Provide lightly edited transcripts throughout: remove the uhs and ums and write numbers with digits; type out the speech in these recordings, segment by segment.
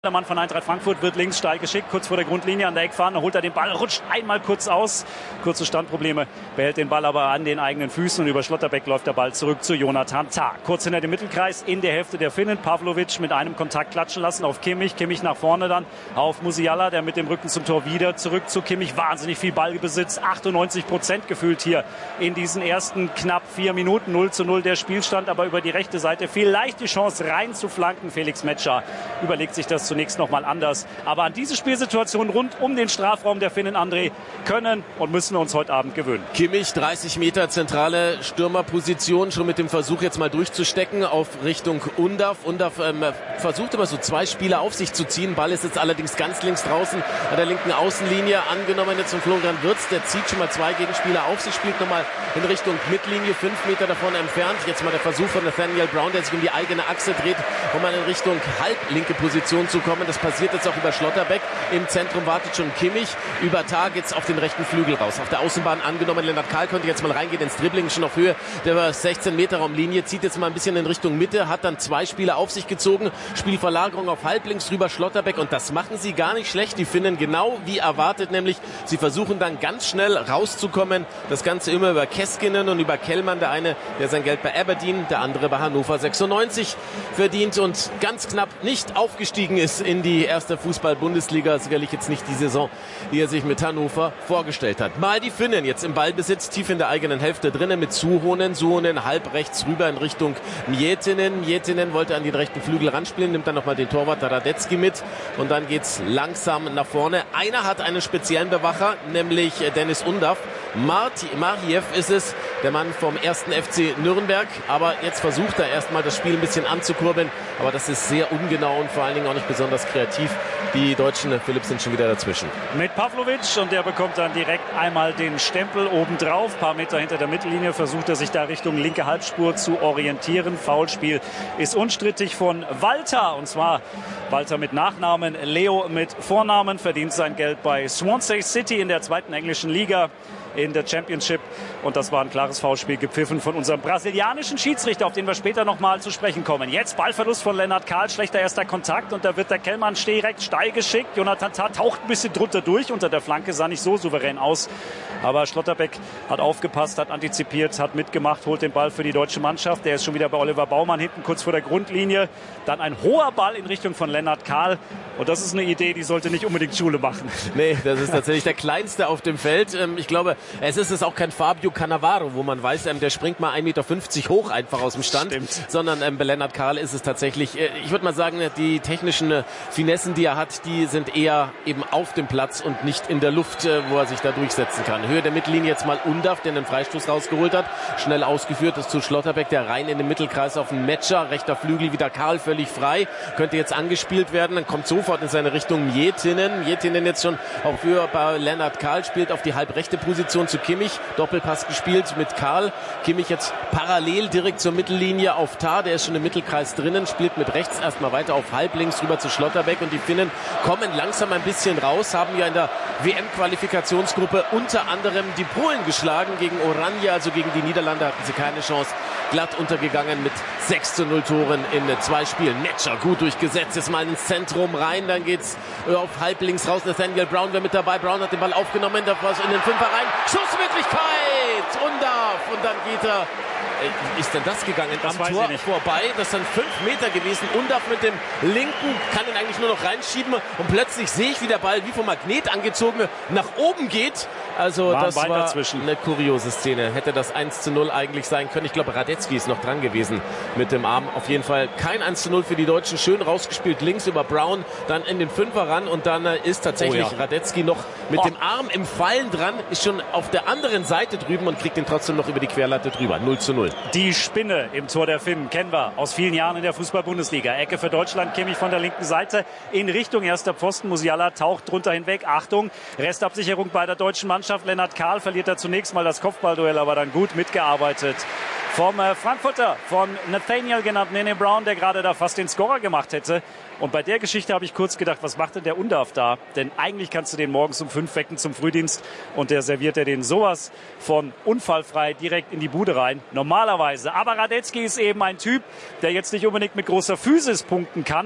Der Mann von Eintracht Frankfurt wird links steil geschickt, kurz vor der Grundlinie an der Eckfahne, holt er den Ball, rutscht einmal kurz aus. Kurze Standprobleme, behält den Ball aber an den eigenen Füßen und über Schlotterbeck läuft der Ball zurück zu Jonathan Tah. Kurz hinter dem Mittelkreis, in der Hälfte der Finnen, Pavlovic mit einem Kontakt klatschen lassen auf Kimmich. Kimmich nach vorne dann auf Musiala, der mit dem Rücken zum Tor wieder zurück zu Kimmich. Wahnsinnig viel Ballbesitz, 98% gefühlt hier in diesen ersten knapp 4 Minuten. 0:0 der Spielstand, aber über die rechte Seite vielleicht die Chance rein zu flanken. Felix Metscher überlegt sich das zunächst nochmal anders. Aber an diese Spielsituation rund um den Strafraum der Finnen, André, können und müssen wir uns heute Abend gewöhnen. Kimmich, 30 Meter zentrale Stürmerposition, schon mit dem Versuch jetzt mal durchzustecken auf Richtung Undav. Undav versucht immer so 2 Spieler auf sich zu ziehen. Ball ist jetzt allerdings ganz links draußen an der linken Außenlinie. Angenommen jetzt von Florian Wirtz, der zieht schon mal 2 Gegenspieler auf sich, spielt nochmal in Richtung Mittellinie, 5 Meter davon entfernt. Jetzt mal der Versuch von Nathaniel Brown, der sich um die eigene Achse dreht, um mal in Richtung halblinke Position zu kommen. Das passiert jetzt auch über Schlotterbeck. Im Zentrum wartet schon Kimmich. Über Tah geht's auf den rechten Flügel raus. Auf der Außenbahn angenommen. Lennart Kahl könnte jetzt mal reingehen ins Dribbling, schon auf Höhe der 16-Meter-Raumlinie. Zieht jetzt mal ein bisschen in Richtung Mitte. Hat dann 2 Spieler auf sich gezogen. Spielverlagerung auf halblinks rüber Schlotterbeck. Und das machen sie gar nicht schlecht. Die Finnen genau wie erwartet. Nämlich, sie versuchen dann ganz schnell rauszukommen. Das Ganze immer über Keskinen und über Kellmann. Der eine, der sein Geld bei Aberdeen, der andere bei Hannover 96 verdient und ganz knapp nicht aufgestiegen ist in die erste Fußball-Bundesliga. Sicherlich jetzt nicht die Saison, die er sich mit Hannover vorgestellt hat. Mal die Finnen jetzt im Ballbesitz, tief in der eigenen Hälfte drinnen mit Suhonen. Suhonen halb rechts rüber in Richtung Miettinen. Miettinen wollte an den rechten Flügel ranspielen, nimmt dann nochmal den Torwart Radetzky mit und dann geht's langsam nach vorne. Einer hat einen speziellen Bewacher, nämlich Dennis Undav. Mariev ist es, der Mann vom 1. FC Nürnberg. Aber jetzt versucht er erstmal das Spiel ein bisschen anzukurbeln. Aber das ist sehr ungenau und vor allen Dingen auch nicht besonders kreativ. Die Deutschen, Philipp, sind schon wieder dazwischen. Mit Pavlovic und der bekommt dann direkt einmal den Stempel obendrauf. Ein paar Meter hinter der Mittellinie versucht er sich da Richtung linke Halbspur zu orientieren. Foulspiel ist unstrittig von Walter. Und zwar Walter mit Nachnamen, Leo mit Vornamen, verdient sein Geld bei Swansea City in der 2. englischen Liga in der Championship. Und das war ein klares Foulspiel, gepfiffen von unserem brasilianischen Schiedsrichter, auf den wir später nochmal zu sprechen kommen. Jetzt Ballverlust von Lennart Kahl, schlechter erster Kontakt und da wird der Kellmann direkt steil geschickt. Jonathan Tah taucht ein bisschen drunter durch unter der Flanke, sah nicht so souverän aus. Aber Schlotterbeck hat aufgepasst, hat antizipiert, hat mitgemacht, holt den Ball für die deutsche Mannschaft. Der ist schon wieder bei Oliver Baumann hinten kurz vor der Grundlinie. Dann ein hoher Ball in Richtung von Lennart Kahl. Und das ist eine Idee, die sollte nicht unbedingt Schule machen. Nee, das ist tatsächlich der Kleinste auf dem Feld. Ich glaube, es ist auch kein Fabio Cannavaro, wo man weiß, der springt mal 1,50 Meter hoch einfach aus dem Stand. Stimmt. Sondern bei Lennart Kahl ist es tatsächlich, ich würde mal sagen, die technischen Finessen, die er hat, die sind eher eben auf dem Platz und nicht in der Luft, wo er sich da durchsetzen kann. Höhe der Mittellinie jetzt mal Undav, der einen Freistoß rausgeholt hat. Schnell ausgeführt ist zu Schlotterbeck, der rein in den Mittelkreis auf den Metscher. Rechter Flügel wieder Kahl, völlig frei. Könnte jetzt angespielt werden, dann kommt sofort in seine Richtung Miettinen. Miettinen jetzt schon auf Höhe bei Lennart Kahl, spielt auf die halbrechte Position zu Kimmich. Doppelpass gespielt mit Kahl. Kimmich jetzt parallel direkt zur Mittellinie auf Tah. Der ist schon im Mittelkreis drinnen, spielt mit rechts erstmal weiter auf halblinks rüber zu Schlotterbeck. Und die Finnen kommen langsam ein bisschen raus, haben ja in der WM-Qualifikationsgruppe unter anderem die Polen geschlagen gegen Oranje, also gegen die Niederlande hatten sie keine Chance. Glatt untergegangen mit 6:0 Toren in 2 Spielen. Metscher gut durchgesetzt, jetzt mal ins Zentrum rein, dann geht's auf halblinks raus. Nathaniel Brown wäre mit dabei. Brown hat den Ball aufgenommen, da war es in den Fünfer rein. Schussmöglichkeit! Undav! Und dann geht er. Ist denn das gegangen? Das am Tor vorbei. Das sind 5 Meter gewesen. Undav mit dem linken kann ihn eigentlich nur noch reinschieben. Und plötzlich sehe ich, wie der Ball wie vom Magnet angezogen nach oben geht. Also das war eine kuriose Szene. Hätte das 1:0 eigentlich sein können. Ich glaube, Radetzky ist noch dran gewesen mit dem Arm. Auf jeden Fall kein 1:0 für die Deutschen. Schön rausgespielt links über Brown, dann in den Fünfer ran. Und dann ist tatsächlich Radetzky noch mit dem Arm im Fallen dran. Ist schon auf der anderen Seite drüben und kriegt ihn trotzdem noch über die Querlatte drüber. 0:0. Die Spinne im Tor der Finnen kennen wir aus vielen Jahren in der Fußball-Bundesliga. Ecke für Deutschland, Kimmich von der linken Seite in Richtung erster Pfosten. Musiala taucht drunter hinweg. Achtung, Restabsicherung bei der deutschen Mannschaft. Lennart Kahl verliert da zunächst mal das Kopfballduell, aber dann gut mitgearbeitet vom Frankfurter, von Nathaniel genannt, Nene Brown, der gerade da fast den Scorer gemacht hätte. Und bei der Geschichte habe ich kurz gedacht, was macht denn der Undav da? Denn eigentlich kannst du den morgens um 5 wecken zum Frühdienst und der serviert er den sowas von unfallfrei direkt in die Bude rein. Normalerweise. Aber Radetzky ist eben ein Typ, der jetzt nicht unbedingt mit großer Physis punkten kann.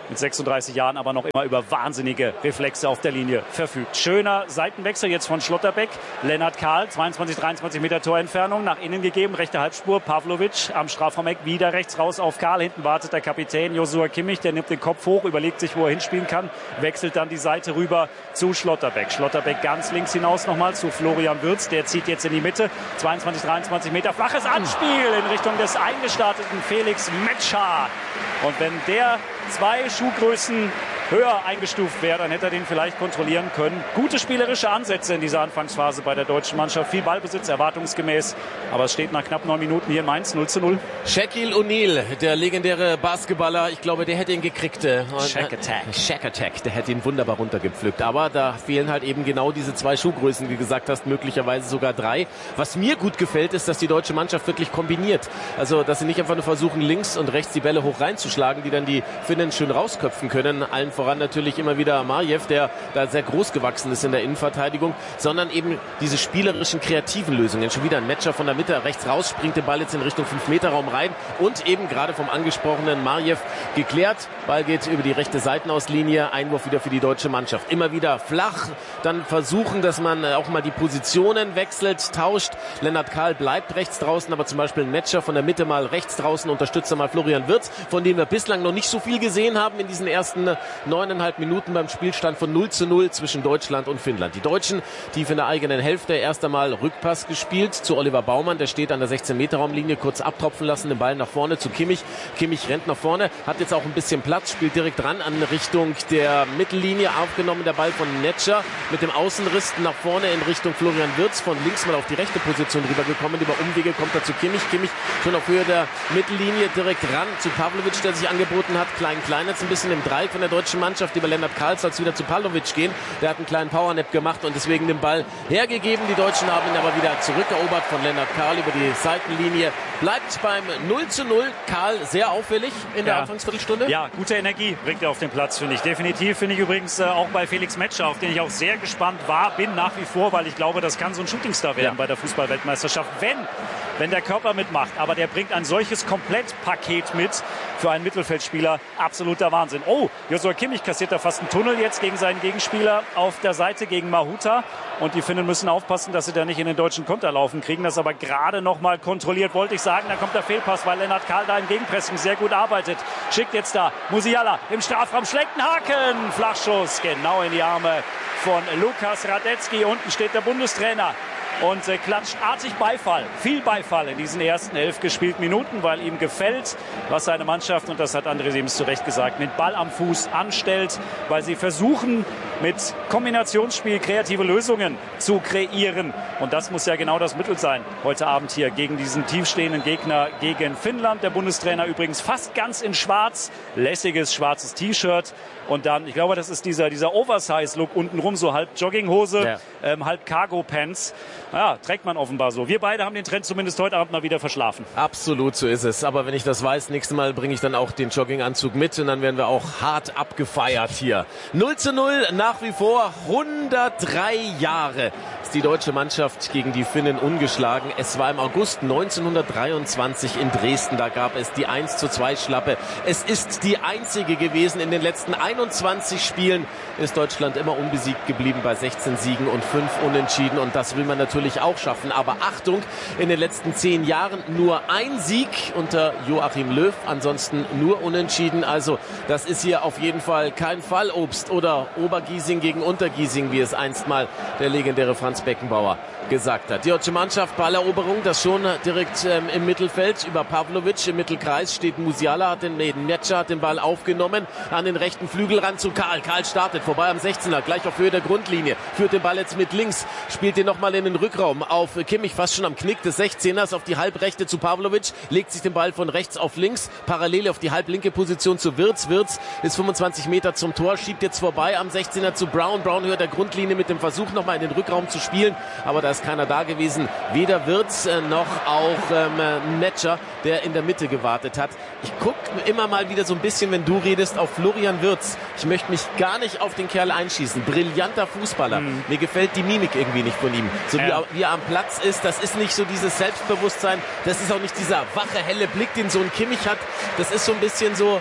mit 36 Jahren aber noch immer über wahnsinnige Reflexe auf der Linie verfügt. Schöner Seitenwechsel jetzt von Schlotterbeck. Lennart Kahl, 22, 23 Meter Torentfernung, nach innen gegeben, rechte Halbspur. Pavlovic am Strafraumeck, wieder rechts raus auf Kahl. Hinten wartet der Kapitän Joshua Kimmich, der nimmt den Kopf hoch, überlegt sich, wo er hinspielen kann, wechselt dann die Seite rüber zu Schlotterbeck. Schlotterbeck ganz links hinaus nochmal zu Florian Wirtz, der zieht jetzt in die Mitte. 22, 23 Meter, flaches Anspiel in Richtung des eingestarteten Felix Metscher. Und wenn der 2 Schuhgrößen höher eingestuft wäre, dann hätte er den vielleicht kontrollieren können. Gute spielerische Ansätze in dieser Anfangsphase bei der deutschen Mannschaft. Viel Ballbesitz, erwartungsgemäß. Aber es steht nach knapp 9 Minuten hier in Mainz 0:0. Shaquille O'Neal, der legendäre Basketballer, ich glaube, der hätte ihn gekriegt. Shaq Attack, der hätte ihn wunderbar runtergepflückt. Aber da fehlen halt eben genau diese 2 Schuhgrößen, wie gesagt hast, möglicherweise sogar 3. Was mir gut gefällt, ist, dass die deutsche Mannschaft wirklich kombiniert. Also, dass sie nicht einfach nur versuchen, links und rechts die Bälle hoch reinzuschlagen, die dann die Finnen schön rausköpfen können. Allen voran natürlich immer wieder Marjew, der da sehr groß gewachsen ist in der Innenverteidigung, sondern eben diese spielerischen, kreativen Lösungen. Schon wieder ein Matcher von der Mitte, rechts raus, springt der Ball jetzt in Richtung 5-Meter-Raum rein und eben gerade vom angesprochenen Marjew geklärt. Ball geht über die rechte Seitenauslinie, Einwurf wieder für die deutsche Mannschaft. Immer wieder flach, dann versuchen, dass man auch mal die Positionen wechselt, tauscht. Lennart Kahl bleibt rechts draußen, aber zum Beispiel ein Matcher von der Mitte mal rechts draußen, unterstützt mal Florian Wirtz, von dem wir bislang noch nicht so viel gesehen haben in diesen ersten 9,5 Minuten beim Spielstand von 0:0 zwischen Deutschland und Finnland. Die Deutschen tief in der eigenen Hälfte, erst einmal Rückpass gespielt zu Oliver Baumann, der steht an der 16-Meter-Raumlinie, kurz abtropfen lassen, den Ball nach vorne zu Kimmich. Kimmich rennt nach vorne, hat jetzt auch ein bisschen Platz, spielt direkt ran an Richtung der Mittellinie, aufgenommen der Ball von Netscher mit dem Außenriss nach vorne in Richtung Florian Wirtz, von links mal auf die rechte Position rübergekommen, über Umwege kommt er zu Kimmich, Kimmich schon auf Höhe der Mittellinie direkt ran zu Pavlovic, der sich angeboten hat, klein jetzt ein bisschen im Dreieck von der deutschen Mannschaft, über Lennart Kahl soll es wieder zu Pavlovic gehen, der hat einen kleinen Powernap gemacht und deswegen den Ball hergegeben, die Deutschen haben ihn aber wieder zurückerobert von Lennart Kahl über die Seitenlinie, bleibt beim 0:0, Kahl sehr auffällig in der Anfangsviertelstunde. Ja, gute Energie bringt er auf den Platz, finde ich. Definitiv, finde ich übrigens auch bei Felix Metscher, auf den ich auch sehr gespannt bin nach wie vor, weil ich glaube, das kann so ein Shootingstar werden bei der Fußball-Weltmeisterschaft, wenn der Körper mitmacht. Aber der bringt ein solches Komplettpaket mit für einen Mittelfeldspieler. Absoluter Wahnsinn. Oh, Joshua Kimmich kassiert da fast einen Tunnel jetzt gegen seinen Gegenspieler auf der Seite, gegen Mahuta. Und die Finnen müssen aufpassen, dass sie da nicht in den deutschen Konter laufen, kriegen das aber gerade noch mal kontrolliert, wollte ich sagen. Da kommt der Fehlpass, weil Lennart Kahl da im Gegenpressing sehr gut arbeitet. Schickt jetzt da Musiala im Strafraum, schlägt einen Haken. Flachschuss genau in die Arme von Lukas Radetzky. Unten steht der Bundestrainer und klatscht artig Beifall, viel Beifall in diesen ersten 11 gespielten Minuten, weil ihm gefällt, was seine Mannschaft, und das hat André Sims zu Recht gesagt, mit Ball am Fuß anstellt, weil sie versuchen, mit Kombinationsspiel kreative Lösungen zu kreieren. Und das muss ja genau das Mittel sein, heute Abend hier gegen diesen tiefstehenden Gegner, gegen Finnland. Der Bundestrainer übrigens fast ganz in schwarz, lässiges schwarzes T-Shirt. Und dann, ich glaube, das ist dieser Oversize-Look untenrum, so halb Jogginghose, halb Cargo-Pants. Ja, trägt man offenbar so. Wir beide haben den Trend zumindest heute Abend mal wieder verschlafen. Absolut, so ist es. Aber wenn ich das weiß, nächstes Mal bringe ich dann auch den Jogginganzug mit und dann werden wir auch hart abgefeiert hier. 0:0 nach wie vor. 103 Jahre ist die deutsche Mannschaft gegen die Finnen ungeschlagen. Es war im August 1923 in Dresden. Da gab es die 1:2 Schlappe. Es ist die einzige gewesen. In den letzten 21 Spielen ist Deutschland immer unbesiegt geblieben bei 16 Siegen und 5 Unentschieden. Und das will man natürlich auch schaffen. Aber Achtung, in den letzten 10 Jahren nur ein Sieg unter Joachim Löw. Ansonsten nur Unentschieden. Also das ist hier auf jeden Fall kein Fallobst oder Obergiesing gegen Untergiesing, wie es einst mal der legendäre Franz Beckenbauer gesagt hat. Die deutsche Mannschaft, Balleroberung, das schon direkt im Mittelfeld über Pavlovic. Im Mittelkreis steht Musiala, Netscher hat den Ball aufgenommen, an den rechten Flügel ran zu Kahl. Kahl startet vorbei am 16er, gleich auf Höhe der Grundlinie, führt den Ball jetzt mit links, spielt den nochmal in den Rückraum auf Kimmich, fast schon am Knick des 16ers, auf die halbrechte zu Pavlovic, legt sich den Ball von rechts auf links, parallel auf die halblinke Position zu Wirtz. Wirtz ist 25 Meter zum Tor, schiebt jetzt vorbei am 16er Kessgener zu Brown. Brown hört der Grundlinie mit dem Versuch, nochmal in den Rückraum zu spielen. Aber da ist keiner da gewesen. Weder Wirtz noch auch Metscher, der in der Mitte gewartet hat. Ich gucke immer mal wieder so ein bisschen, wenn du redest, auf Florian Wirtz. Ich möchte mich gar nicht auf den Kerl einschießen. Brillanter Fußballer. Mir gefällt die Mimik irgendwie nicht von ihm. So wie er am Platz ist, das ist nicht so dieses Selbstbewusstsein. Das ist auch nicht dieser wache, helle Blick, den so ein Kimmich hat. Das ist so ein bisschen so,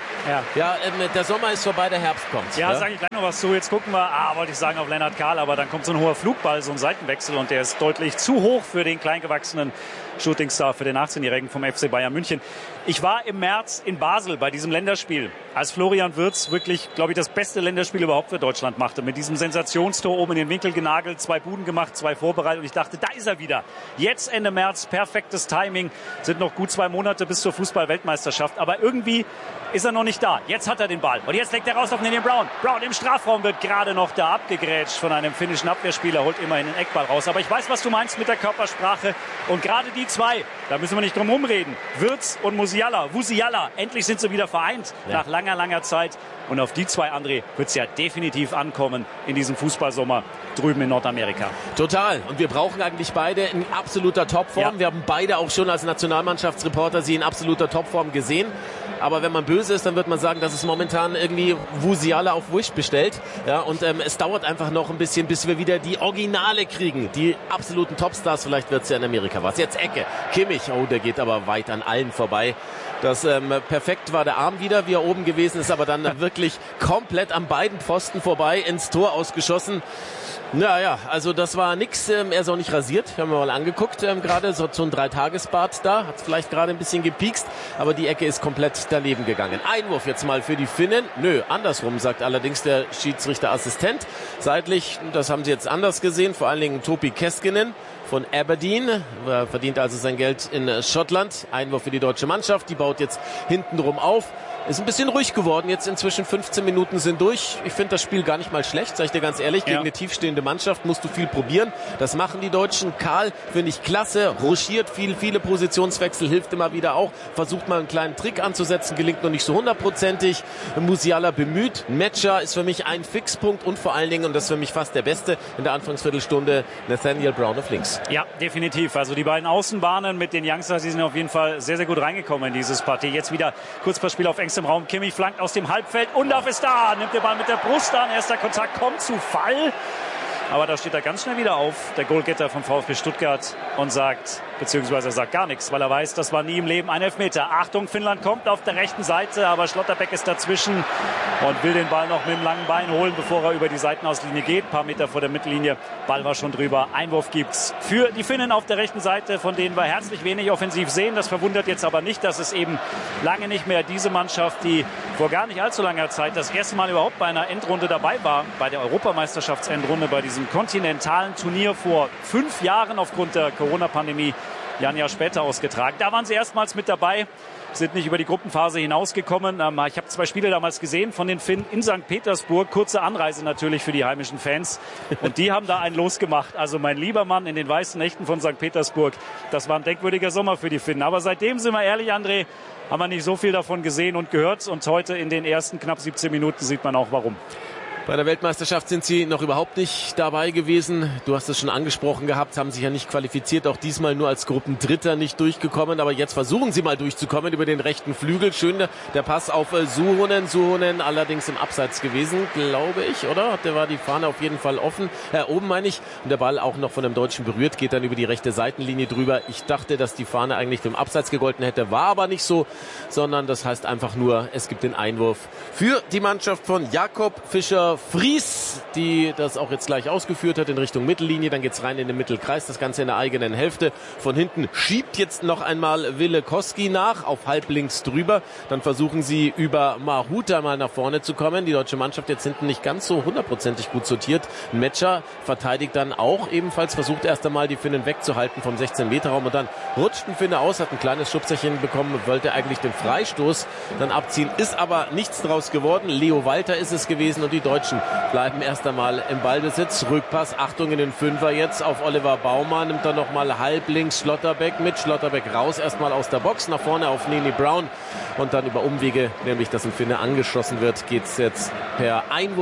der Sommer ist vorbei, der Herbst kommt. Ja, sage ich gleich noch was zu. Jetzt gucken wir, wollte ich sagen, auf Lennart Kahl, aber dann kommt so ein hoher Flugball, so ein Seitenwechsel und der ist deutlich zu hoch für den kleingewachsenen Shootingstar, für den 18-Jährigen vom FC Bayern München. Ich war im März in Basel bei diesem Länderspiel, als Florian Wirtz wirklich, glaube ich, das beste Länderspiel überhaupt für Deutschland machte. Mit diesem Sensationstor oben in den Winkel genagelt, 2 Buden gemacht, 2 vorbereitet und ich dachte, da ist er wieder. Jetzt Ende März, perfektes Timing, sind noch gut 2 Monate bis zur Fußball-Weltmeisterschaft, aber irgendwie ist er noch nicht da. Jetzt hat er den Ball und jetzt legt er raus auf den Brown. Brown im Strafraum wird gerade noch da abgegrätscht von einem finnischen Abwehrspieler, holt immerhin den Eckball raus. Aber ich weiß, was du meinst mit der Körpersprache und gerade die 2, da müssen wir nicht drum rumreden. Wirtz und Musiala, endlich sind sie wieder vereint nach langer Zeit. Und auf die 2, André, wird es ja definitiv ankommen in diesem Fußballsommer drüben in Nordamerika. Total. Und wir brauchen eigentlich beide in absoluter Topform. Ja. Wir haben beide auch schon als Nationalmannschaftsreporter sie in absoluter Topform gesehen. Aber wenn man böse ist, dann wird man sagen, dass es momentan irgendwie Musiala auf Wish bestellt. Ja, und es dauert einfach noch ein bisschen, bis wir wieder die Originale kriegen. Die absoluten Topstars. Vielleicht wird es ja in Amerika was. Jetzt Ecke. Kimmich. Oh, der geht aber weit an allen vorbei. Das perfekt war der Arm wieder, wie er oben gewesen ist, aber dann wirklich komplett an beiden Pfosten vorbei ins Tor ausgeschossen. Naja, also das war nix. Er ist auch nicht rasiert. Ich habe mir mal angeguckt, gerade so ein 3-Tages-Bart da. Hat vielleicht gerade ein bisschen gepiekst, aber die Ecke ist komplett daneben gegangen. Einwurf jetzt mal für die Finnen. Nö, andersrum, sagt allerdings der Schiedsrichterassistent. Seitlich, das haben sie jetzt anders gesehen, vor allen Dingen Topi Keskinen von Aberdeen, verdient also sein Geld in Schottland. Einwurf für die deutsche Mannschaft, die baut jetzt hintenrum auf. Ist ein bisschen ruhig geworden, jetzt inzwischen 15 Minuten sind durch. Ich finde das Spiel gar nicht mal schlecht, sag ich dir ganz ehrlich. Gegen eine tiefstehende Mannschaft musst du viel probieren. Das machen die Deutschen. Karl finde ich klasse, ruschiert viele Positionswechsel, hilft immer wieder auch. Versucht mal einen kleinen Trick anzusetzen, gelingt noch nicht so 100%. Musiala bemüht. Metscher ist für mich ein Fixpunkt und vor allen Dingen, und das ist für mich fast der Beste, in der Anfangsviertelstunde Nathaniel Brown auf links. Ja, definitiv. Also die beiden Außenbahnen mit den Youngsters, die sind auf jeden Fall sehr, sehr gut reingekommen in dieses Partie. Jetzt wieder Kurzpassspiel auf engstem Raum. Kimmich flankt aus dem Halbfeld. Undav ist da, nimmt den Ball mit der Brust an. Erster Kontakt kommt zu Fall. Aber da steht er ganz schnell wieder auf, der Goalgetter vom VfB Stuttgart, und sagt, beziehungsweise sagt gar nichts, weil er weiß, das war nie im Leben ein Elfmeter. Achtung, Finnland kommt auf der rechten Seite, aber Schlotterbeck ist dazwischen und will den Ball noch mit dem langen Bein holen, bevor er über die Seitenauslinie geht. Ein paar Meter vor der Mittellinie, Ball war schon drüber. Einwurf gibt's für die Finnen auf der rechten Seite, von denen wir herzlich wenig offensiv sehen. Das verwundert jetzt aber nicht, dass es eben lange nicht mehr diese Mannschaft, die vor gar nicht allzu langer Zeit das erste Mal überhaupt bei einer Endrunde dabei war, bei der Europameisterschaftsendrunde, bei diesem kontinentalen Turnier vor 5 Jahren aufgrund der Corona-Pandemie, ja ein Jahr später ausgetragen. Da waren sie erstmals mit dabei, sind nicht über die Gruppenphase hinausgekommen. Ich habe 2 Spiele damals gesehen von den Finnen in St. Petersburg. Kurze Anreise natürlich für die heimischen Fans. Und die haben da einen losgemacht. Also mein lieber Mann in den weißen Nächten von St. Petersburg. Das war ein denkwürdiger Sommer für die Finnen. Aber seitdem, sind wir ehrlich, André, haben wir nicht so viel davon gesehen und gehört. Und heute in den ersten knapp 17 Minuten sieht man auch, warum. Bei der Weltmeisterschaft sind sie noch überhaupt nicht dabei gewesen. Du hast es schon angesprochen gehabt, haben sich ja nicht qualifiziert, auch diesmal nur als Gruppendritter nicht durchgekommen. Aber jetzt versuchen sie mal durchzukommen über den rechten Flügel. Schön der Pass auf Suhonen. Suhonen allerdings im Abseits gewesen, glaube ich, oder? Der war die Fahne auf jeden Fall offen. Oben meine ich. Und der Ball auch noch von einem Deutschen berührt, geht dann über die rechte Seitenlinie drüber. Ich dachte, dass die Fahne eigentlich im Abseits gegolten hätte, war aber nicht so, sondern das heißt einfach nur, es gibt den Einwurf für die Mannschaft von Jakob Fischer-Fries, die das auch jetzt gleich ausgeführt hat in Richtung Mittellinie. Dann geht's rein in den Mittelkreis, das Ganze in der eigenen Hälfte. Von hinten schiebt jetzt noch einmal Wille Koski nach, auf halblinks drüber. Dann versuchen sie über Mahuta mal nach vorne zu kommen. Die deutsche Mannschaft jetzt hinten nicht ganz so 100%ig gut sortiert. Metscher verteidigt dann auch ebenfalls, versucht erst einmal die Finnen wegzuhalten vom 16-Meter-Raum und dann rutscht ein Finne aus, hat ein kleines Schubserchen bekommen, wollte eigentlich den Freistoß dann abziehen, ist aber nichts draus geworden. Leo Walter ist es gewesen und die Deutschen bleiben erst einmal im Ballbesitz. Rückpass, Achtung in den Fünfer jetzt auf Oliver Baumann, nimmt dann nochmal halblinks Schlotterbeck mit. Schlotterbeck raus, erstmal aus der Box, nach vorne auf Nini Brown und dann über Umwege, nämlich dass ein Finne angeschossen wird, geht's jetzt per Einwurf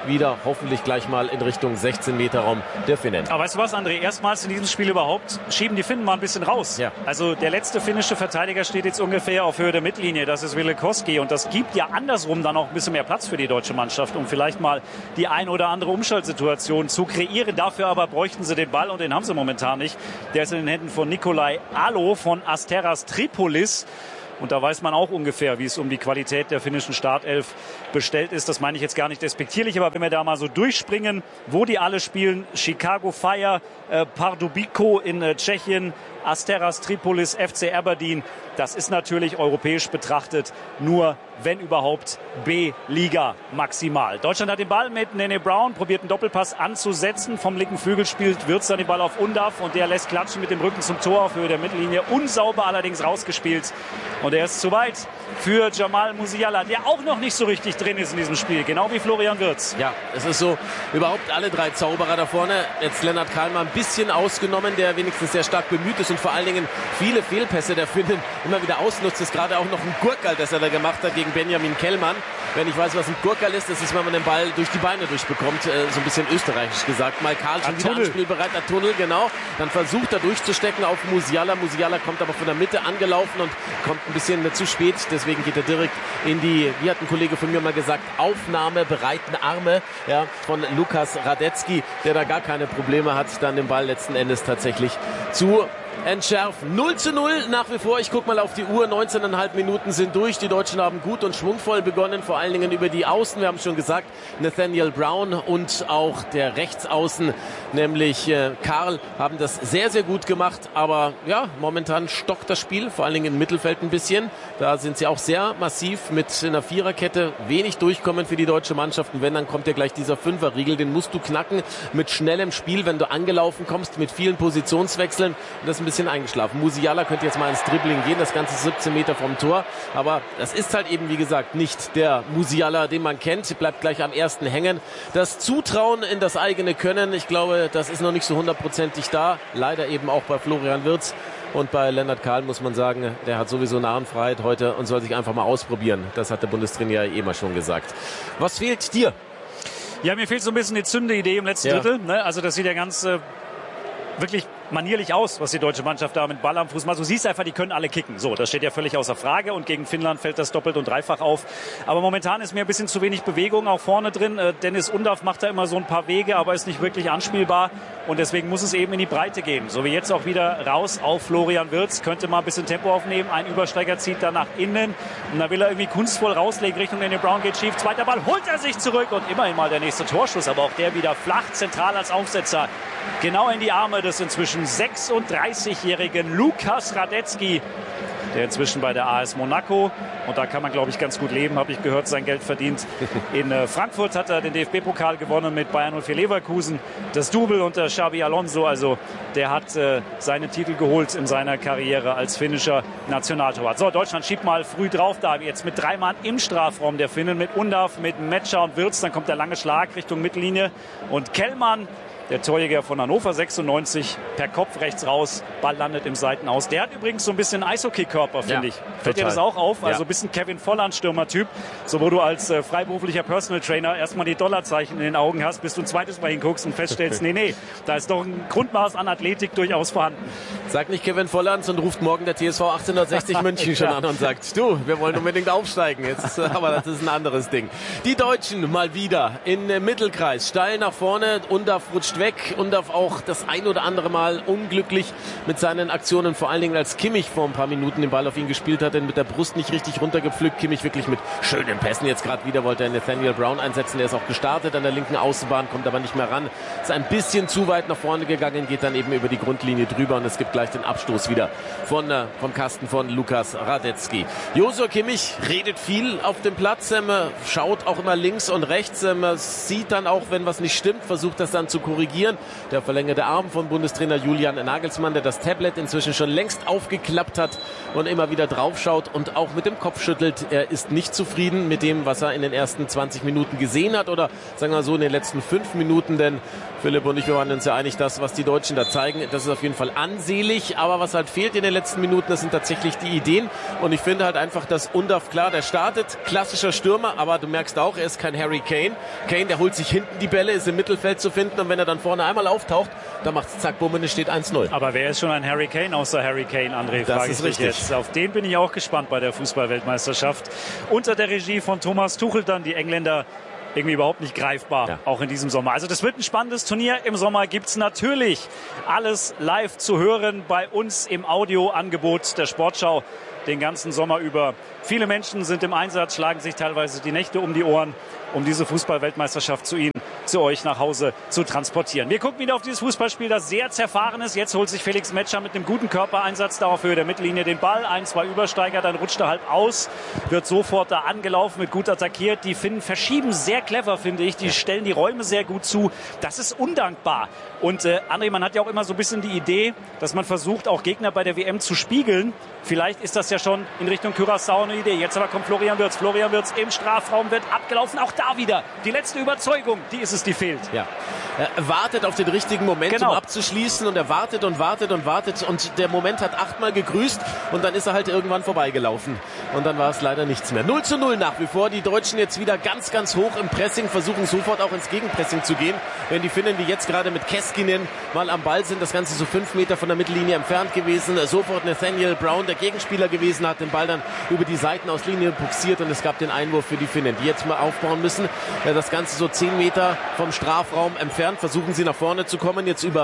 wieder hoffentlich gleich mal in Richtung 16-Meter-Raum der Finnen. Aber weißt du was, André? Erstmals in diesem Spiel überhaupt schieben die Finnen mal ein bisschen raus. Ja. Also der letzte finnische Verteidiger steht jetzt ungefähr auf Höhe der Mittellinie. Das ist Ville Koski. Und das gibt ja andersrum dann auch ein bisschen mehr Platz für die deutsche Mannschaft, um vielleicht mal die ein oder andere Umschaltsituation zu kreieren. Dafür aber bräuchten sie den Ball und den haben sie momentan nicht. Der ist in den Händen von Nikolai Alo von Asteras Tripolis. Und da weiß man auch ungefähr, wie es um die Qualität der finnischen Startelf bestellt ist. Das meine ich jetzt gar nicht despektierlich, aber wenn wir da mal so durchspringen, wo die alle spielen: Chicago Fire, Pardubico in Tschechien, Asteras Tripolis, FC Aberdeen. Das ist natürlich europäisch betrachtet nur, wenn überhaupt, B-Liga maximal. Deutschland hat den Ball mit Nene Brown, probiert einen Doppelpass anzusetzen. Vom linken Flügel spielt Wirtz dann den Ball auf Undav und der lässt klatschen mit dem Rücken zum Tor auf Höhe der Mittellinie. Unsauber allerdings rausgespielt. Und er ist zu weit für Jamal Musiala, der auch noch nicht so richtig drin ist in diesem Spiel. Genau wie Florian Wirtz. Ja, es ist so, überhaupt alle drei Zauberer da vorne. Jetzt Lennart Kalmar ein bisschen ausgenommen, der wenigstens sehr stark bemüht ist und vor allen Dingen viele Fehlpässe der Finnen immer wieder ausnutzt. Das ist gerade auch noch ein Gurkal, das er da gemacht hat gegen Benjamin Kellmann. Wenn ich weiß, was ein Gurkal ist, das ist, wenn man den Ball durch die Beine durchbekommt, so ein bisschen österreichisch gesagt. Mal Karl schon wieder anspielbereit, der Tunnel, genau. Dann versucht er durchzustecken auf Musiala. Musiala kommt aber von der Mitte angelaufen und kommt ein bisschen zu spät. Deswegen geht er direkt in die, wie hat ein Kollege von mir mal gesagt, aufnahmebereiten Arme, ja, von Lukas Radetzky, der da gar keine Probleme hat, dann den Ball letzten Endes tatsächlich zu entschärfen. 0:0 nach wie vor. Ich gucke mal auf die Uhr. 19,5 Minuten sind durch. Die Deutschen haben gut und schwungvoll begonnen, vor allen Dingen über die Außen. Wir haben schon gesagt, Nathaniel Brown und auch der Rechtsaußen, nämlich Karl, haben das sehr, sehr gut gemacht. Aber ja, momentan stockt das Spiel, vor allen Dingen im Mittelfeld ein bisschen. Da sind sie auch sehr massiv mit einer Viererkette. Wenig durchkommen für die deutsche Mannschaft. Und wenn, dann kommt ja gleich dieser Fünferriegel. Den musst du knacken mit schnellem Spiel, wenn du angelaufen kommst, mit vielen Positionswechseln. Und das ist ein bisschen eingeschlafen. Musiala könnte jetzt mal ins Dribbling gehen, das Ganze 17 Meter vom Tor. Aber das ist halt eben, wie gesagt, nicht der Musiala, den man kennt. Bleibt gleich am ersten hängen. Das Zutrauen in das eigene Können, ich glaube, das ist noch nicht so hundertprozentig da. Leider eben auch bei Florian Wirtz. Und bei Lennart Kahl muss man sagen, der hat sowieso Narrenfreiheit heute und soll sich einfach mal ausprobieren. Das hat der Bundestrainer ja immer schon gesagt. Was fehlt dir? Ja, mir fehlt so ein bisschen die Zünde-Idee im letzten Drittel. Ne? Also das sieht ja ganz wirklich manierlich aus, was die deutsche Mannschaft da mit Ball am Fuß macht. Du siehst einfach, die können alle kicken. So, das steht ja völlig außer Frage und gegen Finnland fällt das doppelt und dreifach auf. Aber momentan ist mir ein bisschen zu wenig Bewegung auch vorne drin. Dennis Undav macht da immer so ein paar Wege, aber ist nicht wirklich anspielbar und deswegen muss es eben in die Breite gehen. So wie jetzt auch wieder raus auf Florian Wirtz, könnte mal ein bisschen Tempo aufnehmen. Ein Übersteiger zieht da nach innen und da will er irgendwie kunstvoll rauslegen Richtung Danny Brown, geht schief. Zweiter Ball, holt er sich zurück und immerhin mal der nächste Torschuss, aber auch der wieder flach, zentral als Aufsetzer. Genau in die Arme des inzwischen 36-jährigen Lukas Radetzky, der inzwischen bei der AS Monaco, und da kann man, glaube ich, ganz gut leben, habe ich gehört, sein Geld verdient. In Frankfurt hat er den DFB-Pokal gewonnen mit Bayern 04 Leverkusen, das Double unter Xabi Alonso. Also der hat seine Titel geholt in seiner Karriere als finnischer Nationaltorwart. So, Deutschland schiebt mal früh drauf, da jetzt mit 3 Mann im Strafraum der Finnen, mit Undav, mit Metscher und Wirtz. Dann kommt der lange Schlag Richtung Mittellinie und Kellmann, der Torjäger von Hannover 96, per Kopf rechts raus, Ball landet im Seitenaus. Der hat übrigens so ein bisschen Eishockey-Körper, finde ich. Fällt dir das auch auf? Also ein bisschen Kevin Volland-Stürmer-Typ, so wo du als freiberuflicher Personal Trainer erstmal die Dollarzeichen in den Augen hast, bis du ein zweites Mal hinguckst und feststellst, nee, da ist doch ein Grundmaß an Athletik durchaus vorhanden. Sagt nicht Kevin Volland und ruft morgen der TSV 1860 München schon an und sagt, du, wir wollen unbedingt aufsteigen. Jetzt, aber das ist ein anderes Ding. Die Deutschen mal wieder in Mittelkreis, steil nach vorne, Undav rutscht weg. Undav auch das ein oder andere Mal unglücklich mit seinen Aktionen, vor allen Dingen als Kimmich vor ein paar Minuten den Ball auf ihn gespielt hat, denn mit der Brust nicht richtig runtergepflückt. Kimmich wirklich mit schönen Pässen. Jetzt gerade wieder wollte er Nathaniel Brown einsetzen. Der ist auch gestartet an der linken Außenbahn, kommt aber nicht mehr ran. Ist ein bisschen zu weit nach vorne gegangen, geht dann eben über die Grundlinie drüber und es gibt gleich den Abstoß wieder vom Kasten von Lukas Radetzky. Joshua Kimmich redet viel auf dem Platz, schaut auch immer links und rechts, sieht dann auch, wenn was nicht stimmt, versucht das dann zu korrigieren. reagieren. Der verlängerte Arm von Bundestrainer Julian Nagelsmann, der das Tablet inzwischen schon längst aufgeklappt hat und immer wieder draufschaut und auch mit dem Kopf schüttelt. Er ist nicht zufrieden mit dem, was er in den ersten 20 Minuten gesehen hat oder sagen wir so in den letzten 5 Minuten, denn Philipp und ich, wir waren uns ja einig, das, was die Deutschen da zeigen, das ist auf jeden Fall ansehlich, aber was halt fehlt in den letzten Minuten, das sind tatsächlich die Ideen und ich finde halt einfach, dass Undav, klar, der startet, klassischer Stürmer, aber du merkst auch, er ist kein Harry Kane. Kane, der holt sich hinten die Bälle, ist im Mittelfeld zu finden und wenn er dann vorne einmal auftaucht, dann macht es zack, bumm, und es steht 1-0. Aber wer ist schon ein Harry Kane außer Harry Kane, André? Das ist richtig. Jetzt. Auf den bin ich auch gespannt bei der Fußball-Weltmeisterschaft. Unter der Regie von Thomas Tuchel dann die Engländer irgendwie überhaupt nicht greifbar, ja. Auch in diesem Sommer. Also das wird ein spannendes Turnier. Im Sommer gibt's natürlich alles live zu hören bei uns im Audioangebot der Sportschau den ganzen Sommer über. Viele Menschen sind im Einsatz, schlagen sich teilweise die Nächte um die Ohren, um diese Fußball-Weltmeisterschaft zu euch nach Hause zu transportieren. Wir gucken wieder auf dieses Fußballspiel, das sehr zerfahren ist. Jetzt holt sich Felix Metscher mit einem guten Körpereinsatz da auf Höhe der Mittellinie den Ball. 1-2 Übersteiger, dann rutscht er halb aus, wird sofort da angelaufen, wird gut attackiert. Die Finnen verschieben sehr clever, finde ich. Die stellen die Räume sehr gut zu. Das ist undankbar. Und André, man hat ja auch immer so ein bisschen die Idee, dass man versucht, auch Gegner bei der WM zu spiegeln. Vielleicht ist das ja schon in Richtung Curaçao eine Idee. Jetzt aber kommt Florian Wirtz. Florian Wirtz im Strafraum wird abgelaufen. Auch da wieder die letzte Überzeugung, die ist es, die fehlt. Ja. Er wartet auf den richtigen Moment, um abzuschließen und er wartet und wartet und wartet und der Moment hat 8-mal gegrüßt und dann ist er halt irgendwann vorbeigelaufen und dann war es leider nichts mehr. 0-0 nach wie vor. Die Deutschen jetzt wieder ganz, ganz hoch im Pressing, versuchen sofort auch ins Gegenpressing zu gehen. Wenn die Finnen, die jetzt gerade mit Keskinen mal am Ball sind, das Ganze so 5 Meter von der Mittellinie entfernt gewesen, sofort Nathaniel Brown, der Gegenspieler gewesen, hat den Ball dann über die Seitenauslinie buxiert und es gab den Einwurf für die Finnen, die jetzt mal aufbauen müssen. Das Ganze so 10 Meter vom Strafraum entfernt, versuchen sie nach vorne zu kommen, jetzt über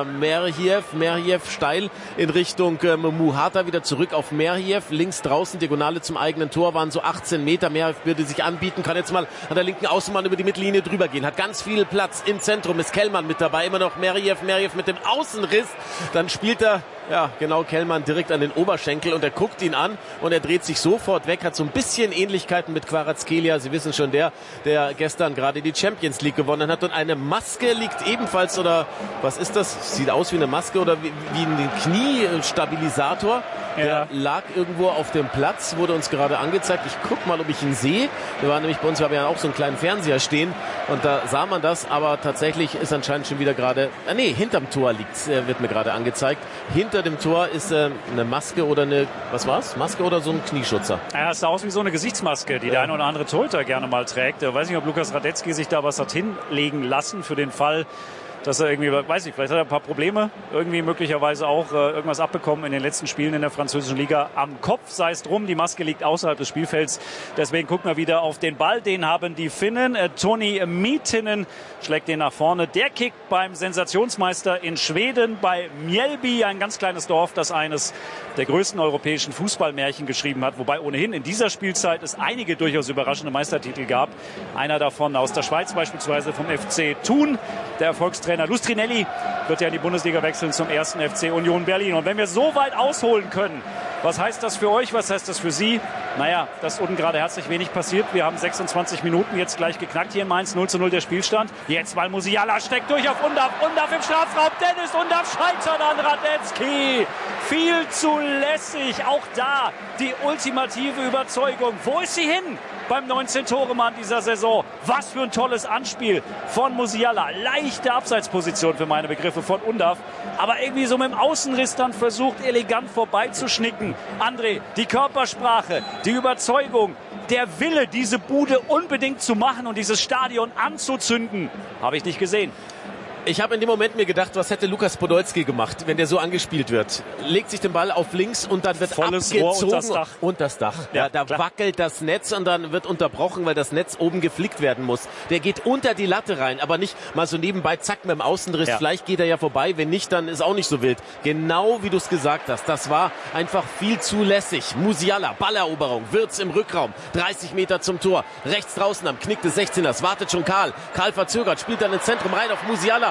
Merhiev steil in Richtung Muhata, wieder zurück auf Merhiev, links draußen, Diagonale zum eigenen Tor, waren so 18 Meter, Merhiev würde sich anbieten, kann jetzt mal an der linken Außenbahn über die Mittellinie drüber gehen, hat ganz viel Platz im Zentrum, ist Kellmann mit dabei, immer noch Merhiev mit dem Außenriss, dann spielt er, ja genau, Kellmann direkt an den Oberschenkel und er guckt ihn an und er dreht sich sofort weg, hat so ein bisschen Ähnlichkeiten mit Kvaratskhelia, Sie wissen schon, der gestern gerade die Champions League gewonnen hat und eine Maske liegt ebenfalls, oder was ist das? Sieht aus wie eine Maske oder wie ein Kniestabilisator. Ja. Der lag irgendwo auf dem Platz, wurde uns gerade angezeigt. Ich guck mal, ob ich ihn sehe. Wir waren nämlich bei uns, wir haben ja auch so einen kleinen Fernseher stehen und da sah man das, aber tatsächlich ist anscheinend schon wieder gerade, hinterm Tor liegt's, wird mir gerade angezeigt. Hinter dem Tor ist eine Maske oder was war's? Maske oder so ein Knieschutzer? Ja, es sah aus wie so eine Gesichtsmaske, die der eine oder andere Torhüter gerne mal trägt. Ich weiß nicht, ob Lukas Radetzky sich da was hat hinlegen lassen für den Fall, dass er irgendwie, weiß ich, vielleicht hat er ein paar Probleme, irgendwie möglicherweise auch irgendwas abbekommen in den letzten Spielen in der französischen Liga am Kopf, sei es drum, die Maske liegt außerhalb des Spielfelds, deswegen gucken wir wieder auf den Ball, den haben die Finnen, Toni Miettinen schlägt den nach vorne, der kickt beim Sensationsmeister in Schweden, bei Mjällby, ein ganz kleines Dorf, das eines der größten europäischen Fußballmärchen geschrieben hat, wobei ohnehin in dieser Spielzeit es einige durchaus überraschende Meistertitel gab, einer davon aus der Schweiz beispielsweise vom FC Thun, der Erfolgstrainer Lustrinelli wird ja in die Bundesliga wechseln zum ersten FC Union Berlin. Und wenn wir so weit ausholen können, was heißt das für euch, was heißt das für Sie? Naja, dass unten gerade herzlich wenig passiert. Wir haben 26 Minuten jetzt gleich geknackt hier in Mainz, 0-0 der Spielstand. Jetzt mal Musiala steckt durch auf Undav, Undav im Strafraum, Dennis Undav scheitert an Radetzky. Viel zu lässig, auch da die ultimative Überzeugung. Wo ist sie hin? Beim 19-Tore-Mann dieser Saison. Was für ein tolles Anspiel von Musiala. Leichte Abseitsposition für meine Begriffe von Undav. Aber irgendwie so mit dem Außenriss dann versucht, elegant vorbeizuschnicken. André, die Körpersprache, die Überzeugung, der Wille, diese Bude unbedingt zu machen und dieses Stadion anzuzünden, habe ich nicht gesehen. Ich habe in dem Moment mir gedacht, was hätte Lukas Podolski gemacht, wenn der so angespielt wird? Legt sich den Ball auf links und dann wird volles abgezogen Rohr und das Dach. Ja, da klar. Wackelt das Netz und dann wird unterbrochen, weil das Netz oben geflickt werden muss. Der geht unter die Latte rein, aber nicht mal so nebenbei, zack, mit dem Außenriss. Ja. Vielleicht geht er ja vorbei, wenn nicht, dann ist auch nicht so wild. Genau wie du es gesagt hast, das war einfach viel zu lässig. Musiala, Balleroberung, Wirtz im Rückraum, 30 Meter zum Tor, rechts draußen am Knick des 16ers, wartet schon Karl. Karl verzögert, spielt dann ins Zentrum rein auf Musiala.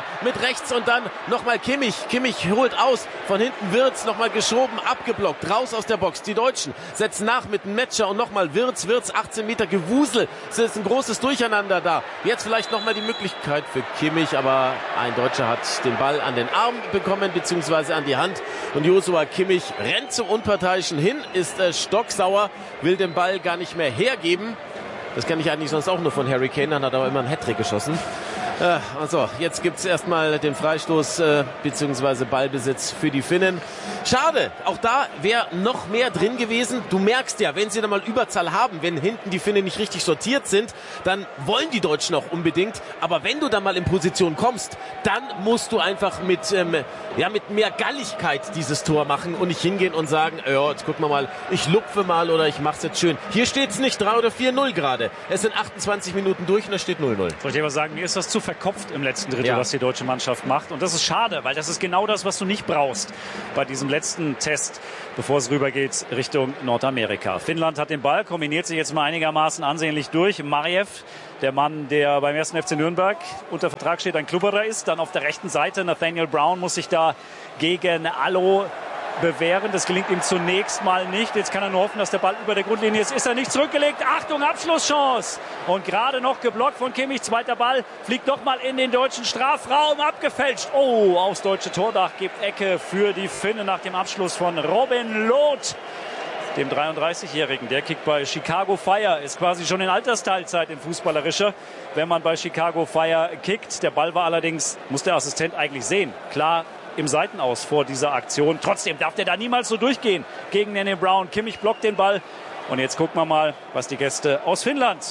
mit rechts und dann nochmal Kimmich. Kimmich holt aus, von hinten Wirtz, nochmal geschoben, abgeblockt, raus aus der Box. Die Deutschen setzen nach mit Metscher und nochmal Wirtz, 18 Meter Gewusel. Es ist ein großes Durcheinander da. Jetzt vielleicht nochmal die Möglichkeit für Kimmich, aber ein Deutscher hat den Ball an den Arm bekommen, beziehungsweise an die Hand. Und Joshua Kimmich rennt zum Unparteiischen hin, ist stocksauer, will den Ball gar nicht mehr hergeben. Das kenne ich eigentlich sonst auch nur von Harry Kane, dann hat er aber immer einen Hattrick geschossen. Also, jetzt gibt es erstmal den Freistoß bzw. Ballbesitz für die Finnen. Schade, auch da wäre noch mehr drin gewesen. Du merkst ja, wenn sie dann mal Überzahl haben, wenn hinten die Finnen nicht richtig sortiert sind, dann wollen die Deutschen auch unbedingt. Aber wenn du dann mal in Position kommst, dann musst du einfach mit mehr Galligkeit dieses Tor machen und nicht hingehen und sagen, ja, jetzt gucken wir mal, ich lupfe mal oder ich mach's jetzt schön. Hier steht's nicht 3 oder 4-0 gerade. Es sind 28 Minuten durch und da steht 0-0. Soll ich aber sagen, mir ist das zu verkopft im letzten Drittel, was die deutsche Mannschaft macht. Und das ist schade, weil das ist genau das, was du nicht brauchst bei diesem letzten Test, bevor es rübergeht Richtung Nordamerika. Finnland hat den Ball, kombiniert sich jetzt mal einigermaßen ansehnlich durch. Mariev, der Mann, der beim 1. FC Nürnberg unter Vertrag steht, ein Klubberer ist. Dann auf der rechten Seite Nathaniel Brown muss sich da gegen Allo bewähren. Das gelingt ihm zunächst mal nicht. Jetzt kann er nur hoffen, dass der Ball über der Grundlinie ist. Ist er nicht zurückgelegt? Achtung, Abschlusschance! Und gerade noch geblockt von Kimmich. Zweiter Ball fliegt doch mal in den deutschen Strafraum. Abgefälscht. Oh, aufs deutsche Tordach gibt Ecke für die Finnen nach dem Abschluss von Robin Loth, dem 33-Jährigen. Der kickt bei Chicago Fire. Ist quasi schon in Altersteilzeit in fußballerischer, wenn man bei Chicago Fire kickt. Der Ball war allerdings, muss der Assistent eigentlich sehen. Klar, im Seitenaus vor dieser Aktion. Trotzdem darf der da niemals so durchgehen gegen Nene Brown. Kimmich blockt den Ball. Und jetzt gucken wir mal, was die Gäste aus Finnland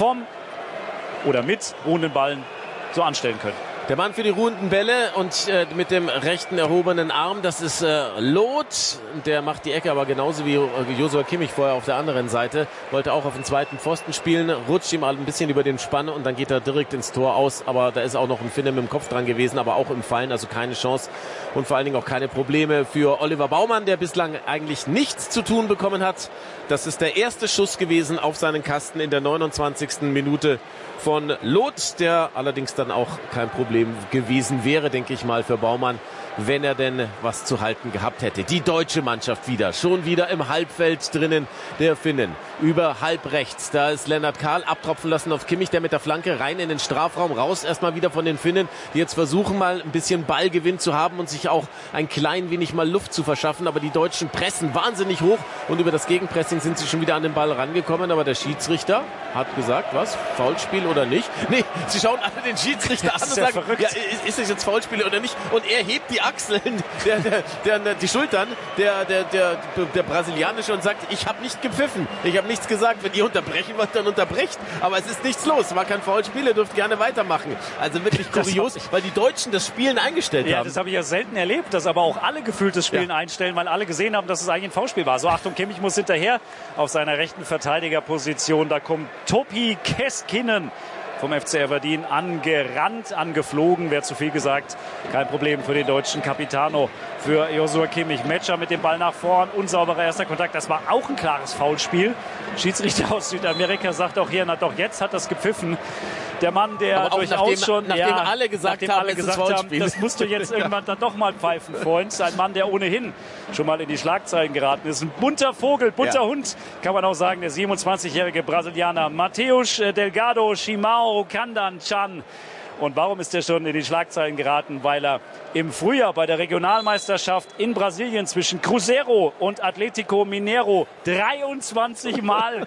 mit ruhenden Ballen so anstellen können. Der Mann für die ruhenden Bälle und mit dem rechten erhobenen Arm, das ist Loth. Der macht die Ecke, aber genauso wie Joshua Kimmich vorher auf der anderen Seite. Wollte auch auf den zweiten Pfosten spielen, rutscht ihm ein bisschen über den Spann und dann geht er direkt ins Tor aus. Aber da ist auch noch ein Finne mit dem Kopf dran gewesen, aber auch im Fallen, also keine Chance. Und vor allen Dingen auch keine Probleme für Oliver Baumann, der bislang eigentlich nichts zu tun bekommen hat. Das ist der erste Schuss gewesen auf seinen Kasten in der 29. Minute von Loth, der allerdings dann auch kein Problem gewesen wäre, denke ich mal, für Baumann, wenn er denn was zu halten gehabt hätte. Die deutsche Mannschaft schon wieder im Halbfeld drinnen der Finnen. Über halb rechts, da ist Lennart Kahl abtropfen lassen auf Kimmich, der mit der Flanke rein in den Strafraum, raus erstmal wieder von den Finnen, die jetzt versuchen mal ein bisschen Ballgewinn zu haben und sich auch ein klein wenig mal Luft zu verschaffen, aber die Deutschen pressen wahnsinnig hoch und über das Gegenpressing sind sie schon wieder an den Ball rangekommen, aber der Schiedsrichter hat gesagt, was, Foulspiel oder nicht? Nee, sie schauen alle den Schiedsrichter an und sagen, ja, ist das jetzt Foulspiel oder nicht? Und er hebt die Achseln, die Schultern, der Brasilianische und sagt, ich habe nicht gepfiffen, ich habe nichts gesagt, wenn ihr unterbrechen wollt, dann unterbrecht, aber es ist nichts los, war kein Foulspiel, ihr dürft gerne weitermachen. Also wirklich kurios, weil die Deutschen das Spielen eingestellt haben. Ja, das habe ich ja selten erlebt, dass aber auch alle gefühlt das Spielen einstellen, weil alle gesehen haben, dass es eigentlich ein Foulspiel war. So, Achtung, Kimmich muss hinterher auf seiner rechten Verteidigerposition, da kommt Topi Keskinen vom FC Aberdeen angerannt, angeflogen, wäre zu viel gesagt. Kein Problem für den deutschen Capitano, für Joshua Kimmich. Metscher mit dem Ball nach vorn, unsauberer erster Kontakt. Das war auch ein klares Foulspiel. Schiedsrichter aus Südamerika sagt auch hier, na doch, jetzt hat das gepfiffen. Der Mann, der durchaus nachdem alle gesagt haben, das musst du jetzt irgendwann dann doch mal pfeifen, Freund. Ein Mann, der ohnehin schon mal in die Schlagzeilen geraten ist. Ein bunter Vogel, bunter Hund, kann man auch sagen. Der 27-jährige Brasilianer Mateus Delgado Chimao Kandanchan. Und warum ist er schon in die Schlagzeilen geraten? Weil er im Frühjahr bei der Regionalmeisterschaft in Brasilien zwischen Cruzeiro und Atlético Mineiro 23 Mal,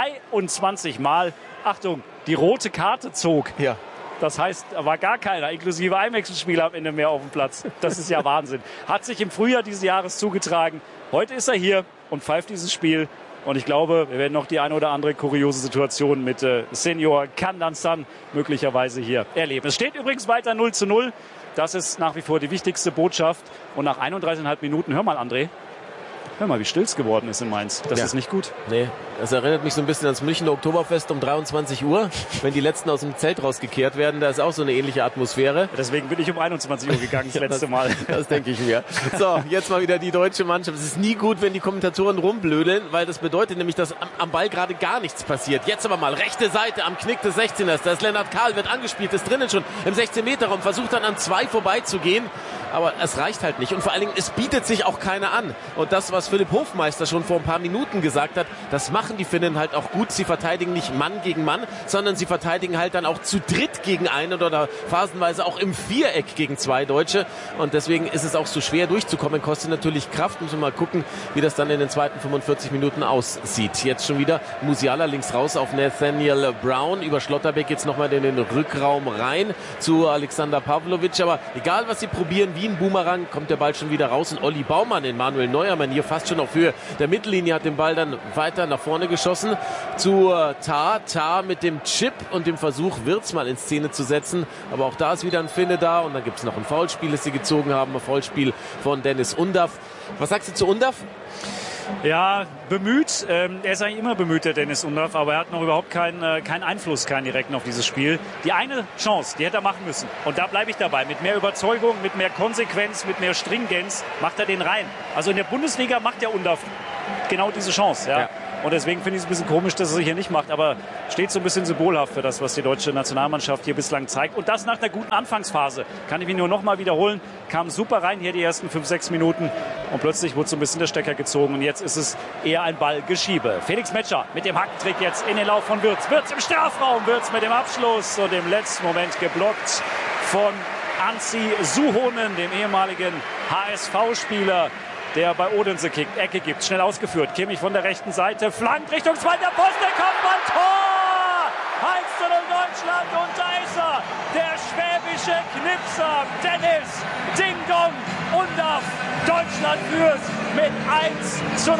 Achtung, die rote Karte zog. Ja. Das heißt, da war gar keiner, inklusive Einwechselspieler am Ende mehr auf dem Platz. Das ist ja Wahnsinn. Hat sich im Frühjahr dieses Jahres zugetragen. Heute ist er hier und pfeift dieses Spiel. Und ich glaube, wir werden noch die eine oder andere kuriose Situation mit Senior Kandansan möglicherweise hier erleben. Es steht übrigens weiter 0:0. Das ist nach wie vor die wichtigste Botschaft. Und nach 31,5 Minuten, hör mal, André. Hör mal, wie still es geworden ist in Mainz. Das ist nicht gut. Nee, das erinnert mich so ein bisschen ans Münchner Oktoberfest um 23 Uhr. Wenn die Letzten aus dem Zelt rausgekehrt werden, da ist auch so eine ähnliche Atmosphäre. Deswegen bin ich um 21 Uhr gegangen das letzte Mal. Das denke ich mir. So, jetzt mal wieder die deutsche Mannschaft. Es ist nie gut, wenn die Kommentatoren rumblödeln, weil das bedeutet nämlich, dass am Ball gerade gar nichts passiert. Jetzt aber mal rechte Seite am Knick des 16ers. Da ist Lennart Kahl, wird angespielt, ist drinnen schon im 16-Meter-Raum, versucht dann an 2 vorbeizugehen. Aber es reicht halt nicht. Und vor allen Dingen, es bietet sich auch keiner an. Und das, was Philipp Hofmeister schon vor ein paar Minuten gesagt hat, das machen die Finnen halt auch gut. Sie verteidigen nicht Mann gegen Mann, sondern sie verteidigen halt dann auch zu dritt gegen einen oder phasenweise auch im Viereck gegen 2 Deutsche. Und deswegen ist es auch so schwer durchzukommen. Kostet natürlich Kraft. Müssen wir mal gucken, wie das dann in den zweiten 45 Minuten aussieht. Jetzt schon wieder Musiala links raus auf Nathaniel Brown. Über Schlotterbeck jetzt nochmal in den Rückraum rein zu Alexander Pavlovic. Aber egal, was sie probieren, wie ein Boomerang, kommt der Ball schon wieder raus. Und Olli Baumann in Manuel Neuer-Manier fast schon auf Höhe der Mittellinie hat den Ball dann weiter nach vorne geschossen zu Tar mit dem Chip und dem Versuch, Wirtz mal in Szene zu setzen. Aber auch da ist wieder ein Finne da und dann gibt es noch ein Foulspiel, das sie gezogen haben. Ein Foulspiel von Dennis Undav. Was sagst du zu Undav? Ja, bemüht. Er ist eigentlich immer bemüht, der Dennis Undav, aber er hat noch überhaupt keinen Einfluss, keinen direkten auf dieses Spiel. Die eine Chance, die hätte er machen müssen. Und da bleibe ich dabei. Mit mehr Überzeugung, mit mehr Konsequenz, mit mehr Stringenz macht er den rein. Also in der Bundesliga macht der Undav genau diese Chance. Ja. Und deswegen finde ich es ein bisschen komisch, dass er sich hier nicht macht. Aber steht so ein bisschen symbolhaft für das, was die deutsche Nationalmannschaft hier bislang zeigt. Und das nach einer guten Anfangsphase. Kann ich mich nur noch mal wiederholen. Kam super rein hier die ersten 5-6 Minuten. Und plötzlich wurde so ein bisschen der Stecker gezogen. Und jetzt ist es eher ein Ballgeschiebe. Felix Metscher mit dem Hackentrick jetzt in den Lauf von Wirtz. Wirtz im Strafraum. Wirtz mit dem Abschluss. Und im letzten Moment geblockt von Anssi Suhonen, dem ehemaligen HSV-Spieler, der bei Odense kickt, Ecke gibt, schnell ausgeführt. Kimmich von der rechten Seite, flankt Richtung zweiter Posten, Kopfball, Tor! 1:0 Deutschland und da ist er, der schwäbische Knipser, Dennis Ding Dong Undav. Deutschland führt mit 1:0.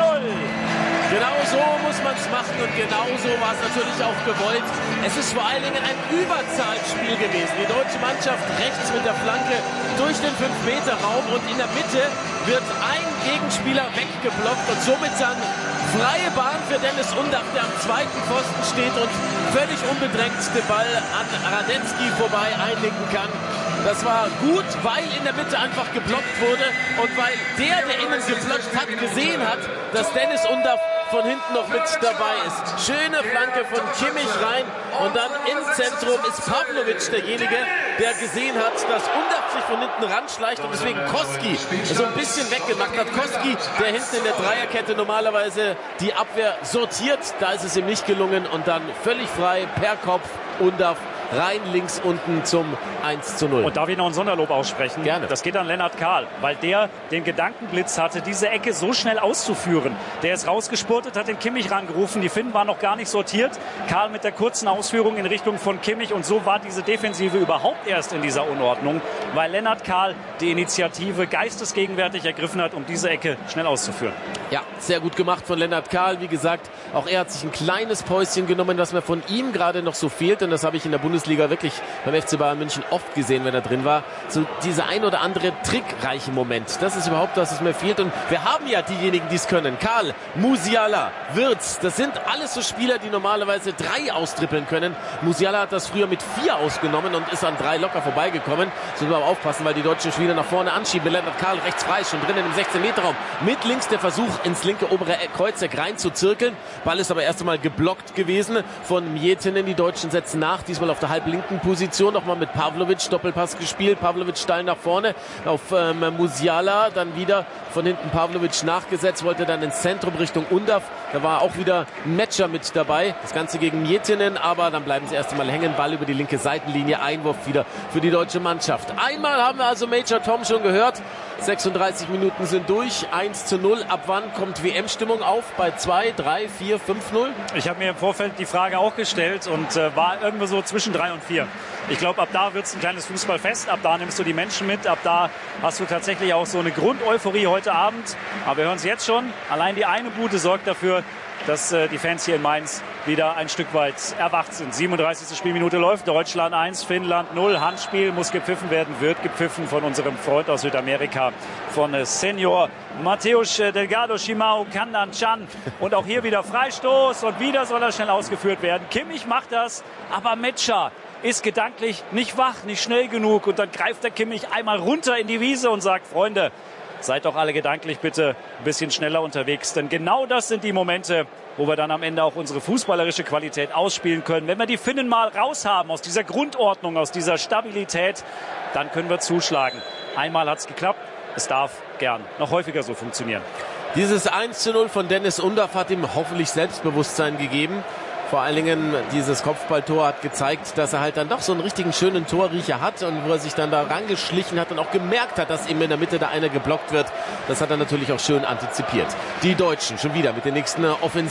Genau so muss man es machen und genau so war es natürlich auch gewollt. Es ist vor allen Dingen ein Überzahlspiel gewesen. Die deutsche Mannschaft rechts mit der Flanke durch den 5-Meter-Raum und in der Mitte wird ein Gegenspieler weggeblockt und somit dann freie Bahn für Dennis Undav, der am zweiten Pfosten steht und völlig unbedrängt den Ball an Radetzky vorbei einlenken kann. Das war gut, weil in der Mitte einfach geblockt wurde und weil der innen geblockt hat, gesehen hat, dass Dennis Undav von hinten noch mit dabei ist. Schöne Flanke von Kimmich rein und dann im Zentrum ist Pavlovic derjenige, der gesehen hat, dass Undav sich von hinten ranschleicht und deswegen Koski so ein bisschen weggemacht hat. Koski, der hinten in der Dreierkette normalerweise die Abwehr sortiert, da ist es ihm nicht gelungen und dann völlig frei per Kopf Undav rein links unten zum 1:0. Und darf ich noch ein Sonderlob aussprechen? Gerne. Das geht an Lennart Kahl, weil der den Gedankenblitz hatte, diese Ecke so schnell auszuführen. Der ist rausgespurtet, hat den Kimmich rangerufen. Die Finnen waren noch gar nicht sortiert. Kahl mit der kurzen Ausführung in Richtung von Kimmich. Und so war diese Defensive überhaupt erst in dieser Unordnung, weil Lennart Kahl die Initiative geistesgegenwärtig ergriffen hat, um diese Ecke schnell auszuführen. Ja, sehr gut gemacht von Lennart Kahl. Wie gesagt, auch er hat sich ein kleines Päuschen genommen, was mir von ihm gerade noch so fehlt. Und das habe ich in der Bundesliga wirklich beim FC Bayern München oft gesehen, wenn er drin war. So dieser ein oder andere trickreiche Moment. Das ist überhaupt das, was mir fehlt. Und wir haben ja diejenigen, die es können. Kahl, Musiala, Wirtz. Das sind alles so Spieler, die normalerweise 3 austrippeln können. Musiala hat das früher mit 4 ausgenommen und ist an 3 locker vorbeigekommen. So müssen wir aber aufpassen, weil die deutschen Spieler nach vorne anschieben. Lennart Kahl rechts frei, schon drinnen im 16-Meter-Raum. Mit links der Versuch, ins linke obere Kreuzeck rein zu zirkeln. Ball ist aber erst einmal geblockt gewesen von Mjetinen. Die Deutschen setzen nach, diesmal auf der halblinken Position. Nochmal mit Pavlovic, Doppelpass gespielt. Pavlovic steil nach vorne auf Musiala. Dann wieder von hinten Pavlovic nachgesetzt, wollte dann ins Zentrum Richtung Undav. Da war auch wieder ein Matcher mit dabei. Das Ganze gegen Mjetinen, aber dann bleiben sie erst einmal hängen. Ball über die linke Seitenlinie. Einwurf wieder für die deutsche Mannschaft. Einmal haben wir also Major Tom schon gehört. 36 Minuten sind durch. 1:0. Ab wann kommt WM-Stimmung auf? Bei 2, 3, 4, 5-0? Ich habe mir im Vorfeld die Frage auch gestellt und war irgendwo so zwischen 3 und 4. Ich glaube, ab da wird es ein kleines Fußballfest. Ab da nimmst du die Menschen mit. Ab da hast du tatsächlich auch so eine Grundeuphorie heute Abend. Aber wir hören es jetzt schon. Allein die eine Bude sorgt dafür, dass die Fans hier in Mainz wieder ein Stück weit erwacht sind. 37. Spielminute läuft, Deutschland 1, Finnland 0. Handspiel muss gepfiffen werden, wird gepfiffen von unserem Freund aus Südamerika, von Senior Mateus Delgado Shimao Kandanchan. Und auch hier wieder Freistoß und wieder soll er schnell ausgeführt werden. Kimmich macht das, aber Metscher ist gedanklich nicht wach, nicht schnell genug. Und dann greift der Kimmich einmal runter in die Wiese und sagt, Freunde, seid doch alle gedanklich bitte ein bisschen schneller unterwegs. Denn genau das sind die Momente, wo wir dann am Ende auch unsere fußballerische Qualität ausspielen können. Wenn wir die Finnen mal raus haben aus dieser Grundordnung, aus dieser Stabilität, dann können wir zuschlagen. Einmal hat es geklappt, es darf gern noch häufiger so funktionieren. Dieses 1:0 von Dennis Undaff hat ihm hoffentlich Selbstbewusstsein gegeben. Vor allen Dingen dieses Kopfballtor hat gezeigt, dass er halt dann doch so einen richtigen schönen Torriecher hat und wo er sich dann da rangeschlichen hat und auch gemerkt hat, dass ihm in der Mitte da einer geblockt wird. Das hat er natürlich auch schön antizipiert. Die Deutschen schon wieder mit den nächsten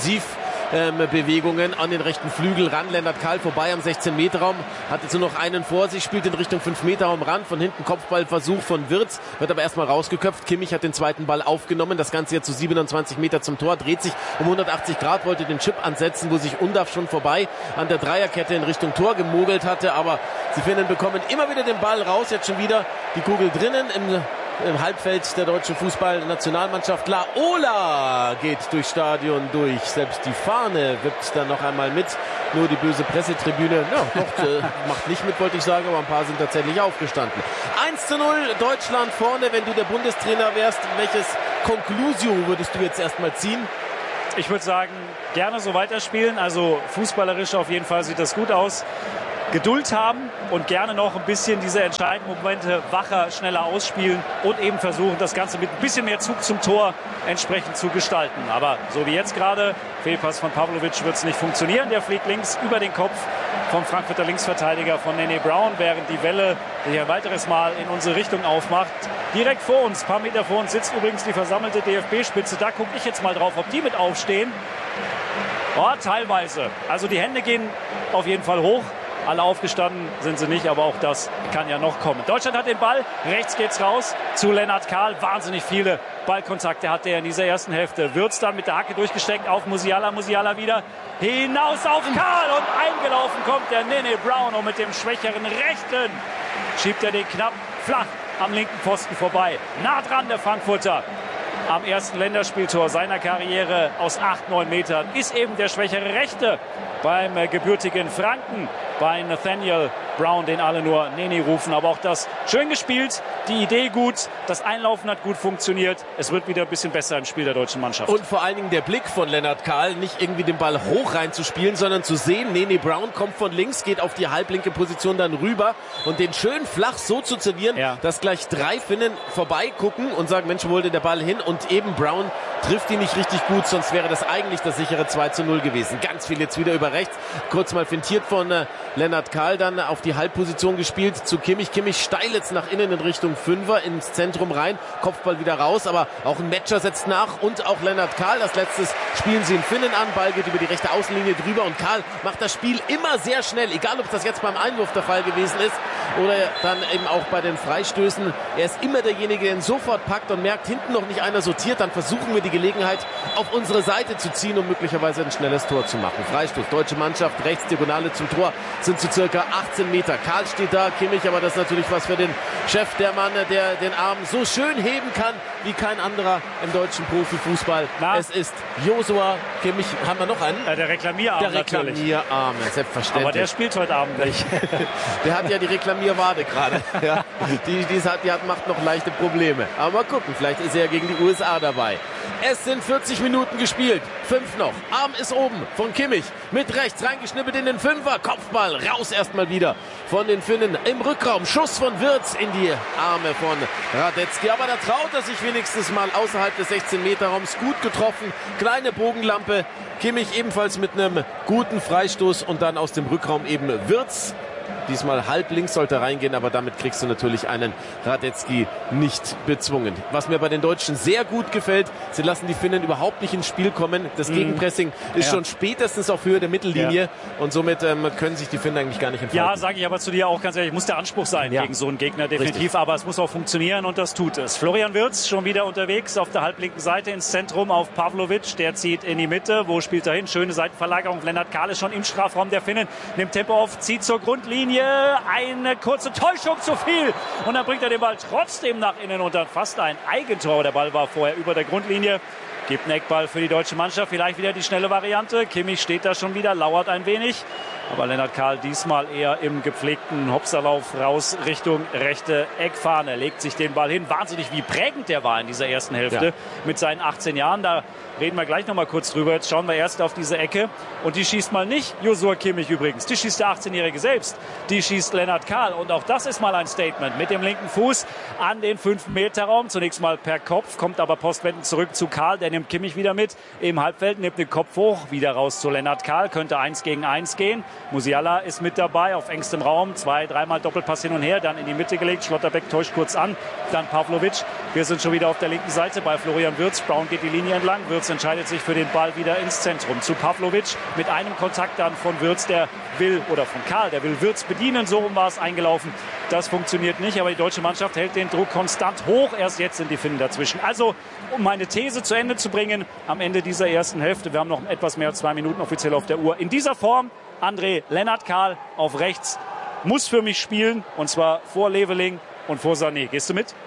Offensivbewegungen an den rechten Flügel ran. Lennart Kahl vorbei am 16-Meter-Raum, hat jetzt nur noch einen vor sich, spielt in Richtung 5-Meter-Raum ran. Von hinten Kopfballversuch von Wirtz, wird aber erstmal rausgeköpft. Kimmich hat den zweiten Ball aufgenommen, das Ganze jetzt zu 27 Meter zum Tor, dreht sich um 180 Grad, wollte den Chip ansetzen, wo sich Undaff schon vorbei an der Dreierkette in Richtung Tor gemogelt hatte, aber die Finnen bekommen immer wieder den Ball raus, jetzt schon wieder die Kugel drinnen im Halbfeld der deutschen Fußballnationalmannschaft. Laola geht durchs Stadion durch. Selbst die Fahne wippt dann noch einmal mit. Nur die böse Pressetribüne macht nicht mit, wollte ich sagen, aber ein paar sind tatsächlich aufgestanden. 1:0 Deutschland vorne. Wenn du der Bundestrainer wärst, welches Conclusio würdest du jetzt erstmal ziehen? Ich würde sagen, gerne so weiterspielen. Also fußballerisch auf jeden Fall sieht das gut aus. Geduld haben und gerne noch ein bisschen diese entscheidenden Momente wacher, schneller ausspielen und eben versuchen, das Ganze mit ein bisschen mehr Zug zum Tor entsprechend zu gestalten. Aber so wie jetzt gerade, Fehlpass von Pavlovic, wird es nicht funktionieren. Der fliegt links über den Kopf vom Frankfurter Linksverteidiger von Nene Brown, während die Welle, die ein weiteres Mal in unsere Richtung aufmacht. Direkt vor uns, ein paar Meter vor uns, sitzt übrigens die versammelte DFB-Spitze. Da gucke ich jetzt mal drauf, ob die mit aufstehen. Oh, teilweise. Also die Hände gehen auf jeden Fall hoch. Alle aufgestanden sind sie nicht, aber auch das kann ja noch kommen. Deutschland hat den Ball, rechts geht's raus zu Lennart Kahl. Wahnsinnig viele Ballkontakte hatte er in dieser ersten Hälfte. Wirtz dann mit der Hacke durchgesteckt auf Musiala. Musiala wieder hinaus auf Kahl und eingelaufen kommt der Nene Brown und mit dem schwächeren Rechten schiebt er den knapp flach am linken Pfosten vorbei. Nah dran der Frankfurter. Am ersten Länderspieltor seiner Karriere aus 8-9 Metern ist eben der schwächere Rechte beim gebürtigen Franken, bei Nathaniel Brown, den alle nur Nene rufen. Aber auch das schön gespielt, die Idee gut, das Einlaufen hat gut funktioniert. Es wird wieder ein bisschen besser im Spiel der deutschen Mannschaft. Und vor allen Dingen der Blick von Lennart Kahl, nicht irgendwie den Ball hoch reinzuspielen, sondern zu sehen, Nene Brown kommt von links, geht auf die halblinke Position dann rüber und den schön flach so zu servieren, dass gleich 3 Finnen vorbeigucken und sagen, Mensch, wo wollte der Ball hin? Und eben Brown trifft ihn nicht richtig gut, sonst wäre das eigentlich das sichere 2:0 gewesen. Ganz viel jetzt wieder über rechts, kurz mal fintiert von Lennart Kahl, dann auf die Halbposition gespielt zu Kimmich. Kimmich steil jetzt nach innen in Richtung Fünfer, ins Zentrum rein, Kopfball wieder raus, aber auch ein Metscher setzt nach und auch Lennart Kahl. Als letztes spielen sie in Finnen an, Ball geht über die rechte Außenlinie drüber und Kahl macht das Spiel immer sehr schnell, egal ob das jetzt beim Einwurf der Fall gewesen ist oder dann eben auch bei den Freistößen. Er ist immer derjenige, der ihn sofort packt und merkt, hinten noch nicht einer sortiert, dann versuchen wir die Gelegenheit auf unsere Seite zu ziehen, um möglicherweise ein schnelles Tor zu machen. Freistoß, deutsche Mannschaft, rechts Diagonale zum Tor, sind zu circa 18 Meter. Kahl steht da, Kimmich, aber das ist natürlich was für den Chef, der Mann, der den Arm so schön heben kann, wie kein anderer im deutschen Profifußball. Es ist Josua Kimmich. Haben wir noch einen? Der Reklamierarm. Der Reklamierarm, selbstverständlich. Aber der spielt heute Abend nicht. Der hat ja die Reklamierwade gerade. Ja. Die macht noch leichte Probleme. Aber mal gucken, vielleicht ist er gegen die USA dabei. Es sind 40 Minuten gespielt. 5 noch. Arm ist oben von Kimmich. Mit rechts reingeschnippelt in den Fünfer. Kopfball raus erstmal wieder von den Finnen im Rückraum. Schuss von Wirtz in die Arme von Radetzky. Aber da traut er sich wenigstens mal außerhalb des 16-Meter-Raums. Gut getroffen. Kleine Bogenlampe. Kimmich ebenfalls mit einem guten Freistoß und dann aus dem Rückraum eben Wirtz. Diesmal halb links sollte reingehen, aber damit kriegst du natürlich einen Radetzky nicht bezwungen. Was mir bei den Deutschen sehr gut gefällt, sie lassen die Finnen überhaupt nicht ins Spiel kommen. Das Gegenpressing ist schon spätestens auf Höhe der Mittellinie und somit können sich die Finnen eigentlich gar nicht entfalten. Ja, sage ich aber zu dir auch ganz ehrlich, muss der Anspruch sein gegen so einen Gegner definitiv, richtig. Aber es muss auch funktionieren und das tut es. Florian Wirtz schon wieder unterwegs auf der halblinken Seite ins Zentrum auf Pavlovic, der zieht in die Mitte. Wo spielt er hin? Schöne Seitenverlagerung. Lennart Kahl ist schon im Strafraum der Finnen, nimmt Tempo auf, zieht zur Grundlinie. Eine kurze Täuschung zu viel. Und dann bringt er den Ball trotzdem nach innen und dann fast ein Eigentor. Der Ball war vorher über der Grundlinie. Gibt einen Eckball für die deutsche Mannschaft. Vielleicht wieder die schnelle Variante. Kimmich steht da schon wieder, lauert ein wenig. Aber Lennart Kahl diesmal eher im gepflegten Hopserlauf raus Richtung rechte Eckfahne. Legt sich den Ball hin. Wahnsinnig, wie prägend der war in dieser ersten Hälfte mit seinen 18 Jahren. Da reden wir gleich noch mal kurz drüber. Jetzt schauen wir erst auf diese Ecke. Und die schießt mal nicht Joshua Kimmich übrigens. Die schießt der 18-Jährige selbst. Die schießt Lennart Kahl. Und auch das ist mal ein Statement. Mit dem linken Fuß an den 5-Meter-Raum. Zunächst mal per Kopf, kommt aber postwendend zurück zu Kahl. Der nimmt Kimmich wieder mit im Halbfeld, nimmt den Kopf hoch, wieder raus zu Lennart Kahl. Könnte 1 gegen 1 gehen. Musiala ist mit dabei auf engstem Raum. 2-, 3-mal Doppelpass hin und her. Dann in die Mitte gelegt. Schlotterbeck täuscht kurz an. Dann Pavlovic. Wir sind schon wieder auf der linken Seite bei Florian Wirtz. Brown geht die Linie entlang. Wirtz entscheidet sich für den Ball wieder ins Zentrum. Zu Pavlovic mit einem Kontakt dann von Wirtz, der will, oder von Kahl, der will Wirtz bedienen. So rum war es eingelaufen. Das funktioniert nicht. Aber die deutsche Mannschaft hält den Druck konstant hoch. Erst jetzt sind die Finnen dazwischen. Also, um meine These zu Ende zu bringen, am Ende dieser ersten Hälfte, wir haben noch etwas mehr als 2 Minuten offiziell auf der Uhr. In dieser Form, André, Lennart Kahl auf rechts muss für mich spielen. Und zwar vor Leveling und vor Sané. Gehst du mit?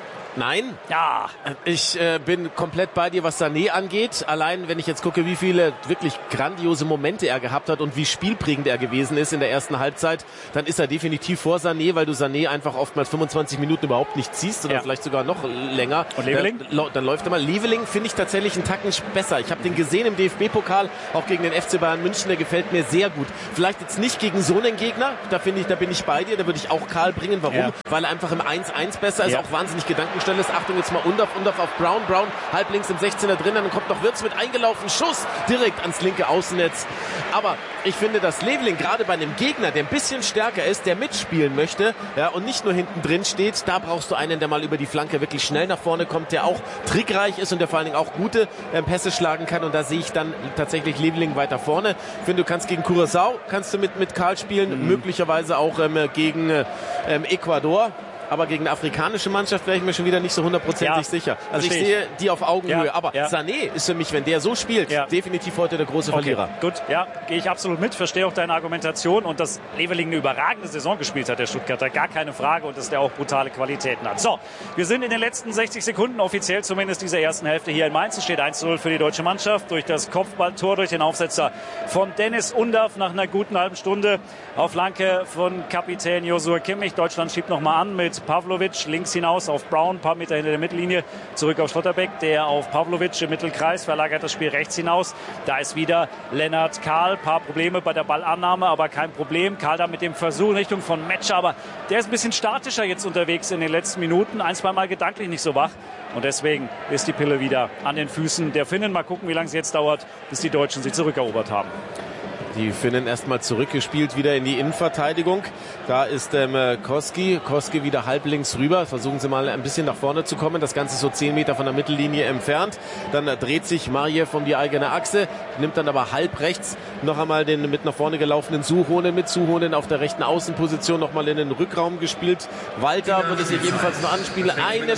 Nein. Ja. Ich bin komplett bei dir, was Sané angeht. Allein, wenn ich jetzt gucke, wie viele wirklich grandiose Momente er gehabt hat und wie spielprägend er gewesen ist in der ersten Halbzeit, dann ist er definitiv vor Sané, weil du Sané einfach oftmals 25 Minuten überhaupt nicht ziehst oder vielleicht sogar noch länger. Und Leveling? Dann läuft er mal. Leveling finde ich tatsächlich einen Tacken besser. Ich habe den gesehen im DFB-Pokal, auch gegen den FC Bayern München. Der gefällt mir sehr gut. Vielleicht jetzt nicht gegen so einen Gegner. Da bin ich bei dir. Da würde ich auch Kahl bringen. Warum? Ja. Weil er einfach im 1-1 besser ist. Auch wahnsinnig Gedankenstelle ist. Achtung, jetzt mal Undav auf Brown. Brown halb links im 16er drin. Dann kommt noch Wirtz mit eingelaufen. Schuss direkt ans linke Außennetz. Aber ich finde, dass Leveling gerade bei einem Gegner, der ein bisschen stärker ist, der mitspielen möchte, ja, und nicht nur hinten drin steht, da brauchst du einen, der mal über die Flanke wirklich schnell nach vorne kommt, der auch trickreich ist und der vor allen Dingen auch gute Pässe schlagen kann. Und da sehe ich dann tatsächlich Leveling weiter vorne. Ich finde, du kannst gegen Curaçao mit Kahl spielen, möglicherweise auch gegen Ecuador. Aber gegen eine afrikanische Mannschaft wäre ich mir schon wieder nicht so 100% sicher. Also ich sehe die auf Augenhöhe. Ja, aber Sané ist für mich, wenn der so spielt, definitiv heute der große Verlierer. Gut, ja, gehe ich absolut mit. Verstehe auch deine Argumentation. Und dass Leveling eine überragende Saison gespielt hat, der Stuttgarter, gar keine Frage. Und dass der auch brutale Qualitäten hat. So, wir sind in den letzten 60 Sekunden, offiziell zumindest dieser ersten Hälfte hier in Mainz. Es steht 1-0 für die deutsche Mannschaft durch das Kopfballtor, durch den Aufsetzer von Dennis Undav nach einer guten halben Stunde auf Flanke von Kapitän Joshua Kimmich. Deutschland schiebt nochmal an mit Pavlovic links hinaus auf Brown, ein paar Meter hinter der Mittellinie, zurück auf Schlotterbeck, der auf Pavlovic im Mittelkreis verlagert das Spiel rechts hinaus. Da ist wieder Lennart Kahl, paar Probleme bei der Ballannahme, aber kein Problem. Kahl da mit dem Versuch in Richtung von Metscher, aber der ist ein bisschen statischer jetzt unterwegs in den letzten Minuten, 1-2 Mal gedanklich nicht so wach. Und deswegen ist die Pille wieder an den Füßen der Finnen. Mal gucken, wie lange es jetzt dauert, bis die Deutschen sie zurückerobert haben. Die Finnen erstmal zurückgespielt wieder in die Innenverteidigung. Da ist Koski wieder halblinks rüber. Versuchen sie mal ein bisschen nach vorne zu kommen. Das Ganze so 10 Meter von der Mittellinie entfernt. Dann dreht sich Marjew um die eigene Achse, nimmt dann aber halb rechts noch einmal den mit nach vorne gelaufenen Suhonen mit. Suhonen auf der rechten Außenposition nochmal in den Rückraum gespielt. Walter würde sich ebenfalls noch anspielen.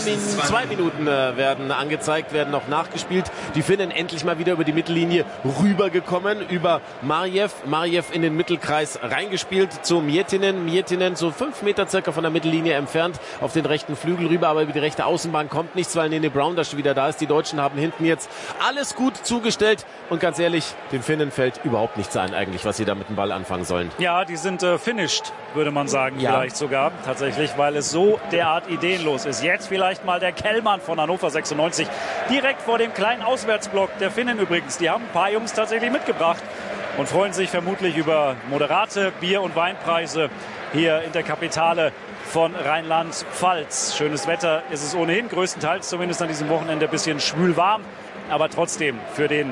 2 Minuten werden angezeigt, werden noch nachgespielt. Die Finnen endlich mal wieder über die Mittellinie rübergekommen, über Marjew in den Mittelkreis reingespielt zu Miettinen so 5 Meter circa von der Mittellinie entfernt auf den rechten Flügel rüber, aber über die rechte Außenbahn kommt nichts, weil Nene Brown da schon wieder da ist. Die Deutschen haben hinten jetzt alles gut zugestellt und ganz ehrlich, den Finnen fällt überhaupt nichts ein eigentlich, was sie da mit dem Ball anfangen sollen. Ja, die sind finished, würde man sagen, vielleicht sogar tatsächlich, weil es so derart ideenlos ist. Jetzt vielleicht mal der Kellmann von Hannover 96, direkt vor dem kleinen Auswärtsblock der Finnen übrigens. Die haben ein paar Jungs tatsächlich mitgebracht und freuen sich vermutlich über moderate Bier- und Weinpreise hier in der Kapitale von Rheinland-Pfalz. Schönes Wetter ist es ohnehin, größtenteils zumindest an diesem Wochenende ein bisschen schwül warm, aber trotzdem für den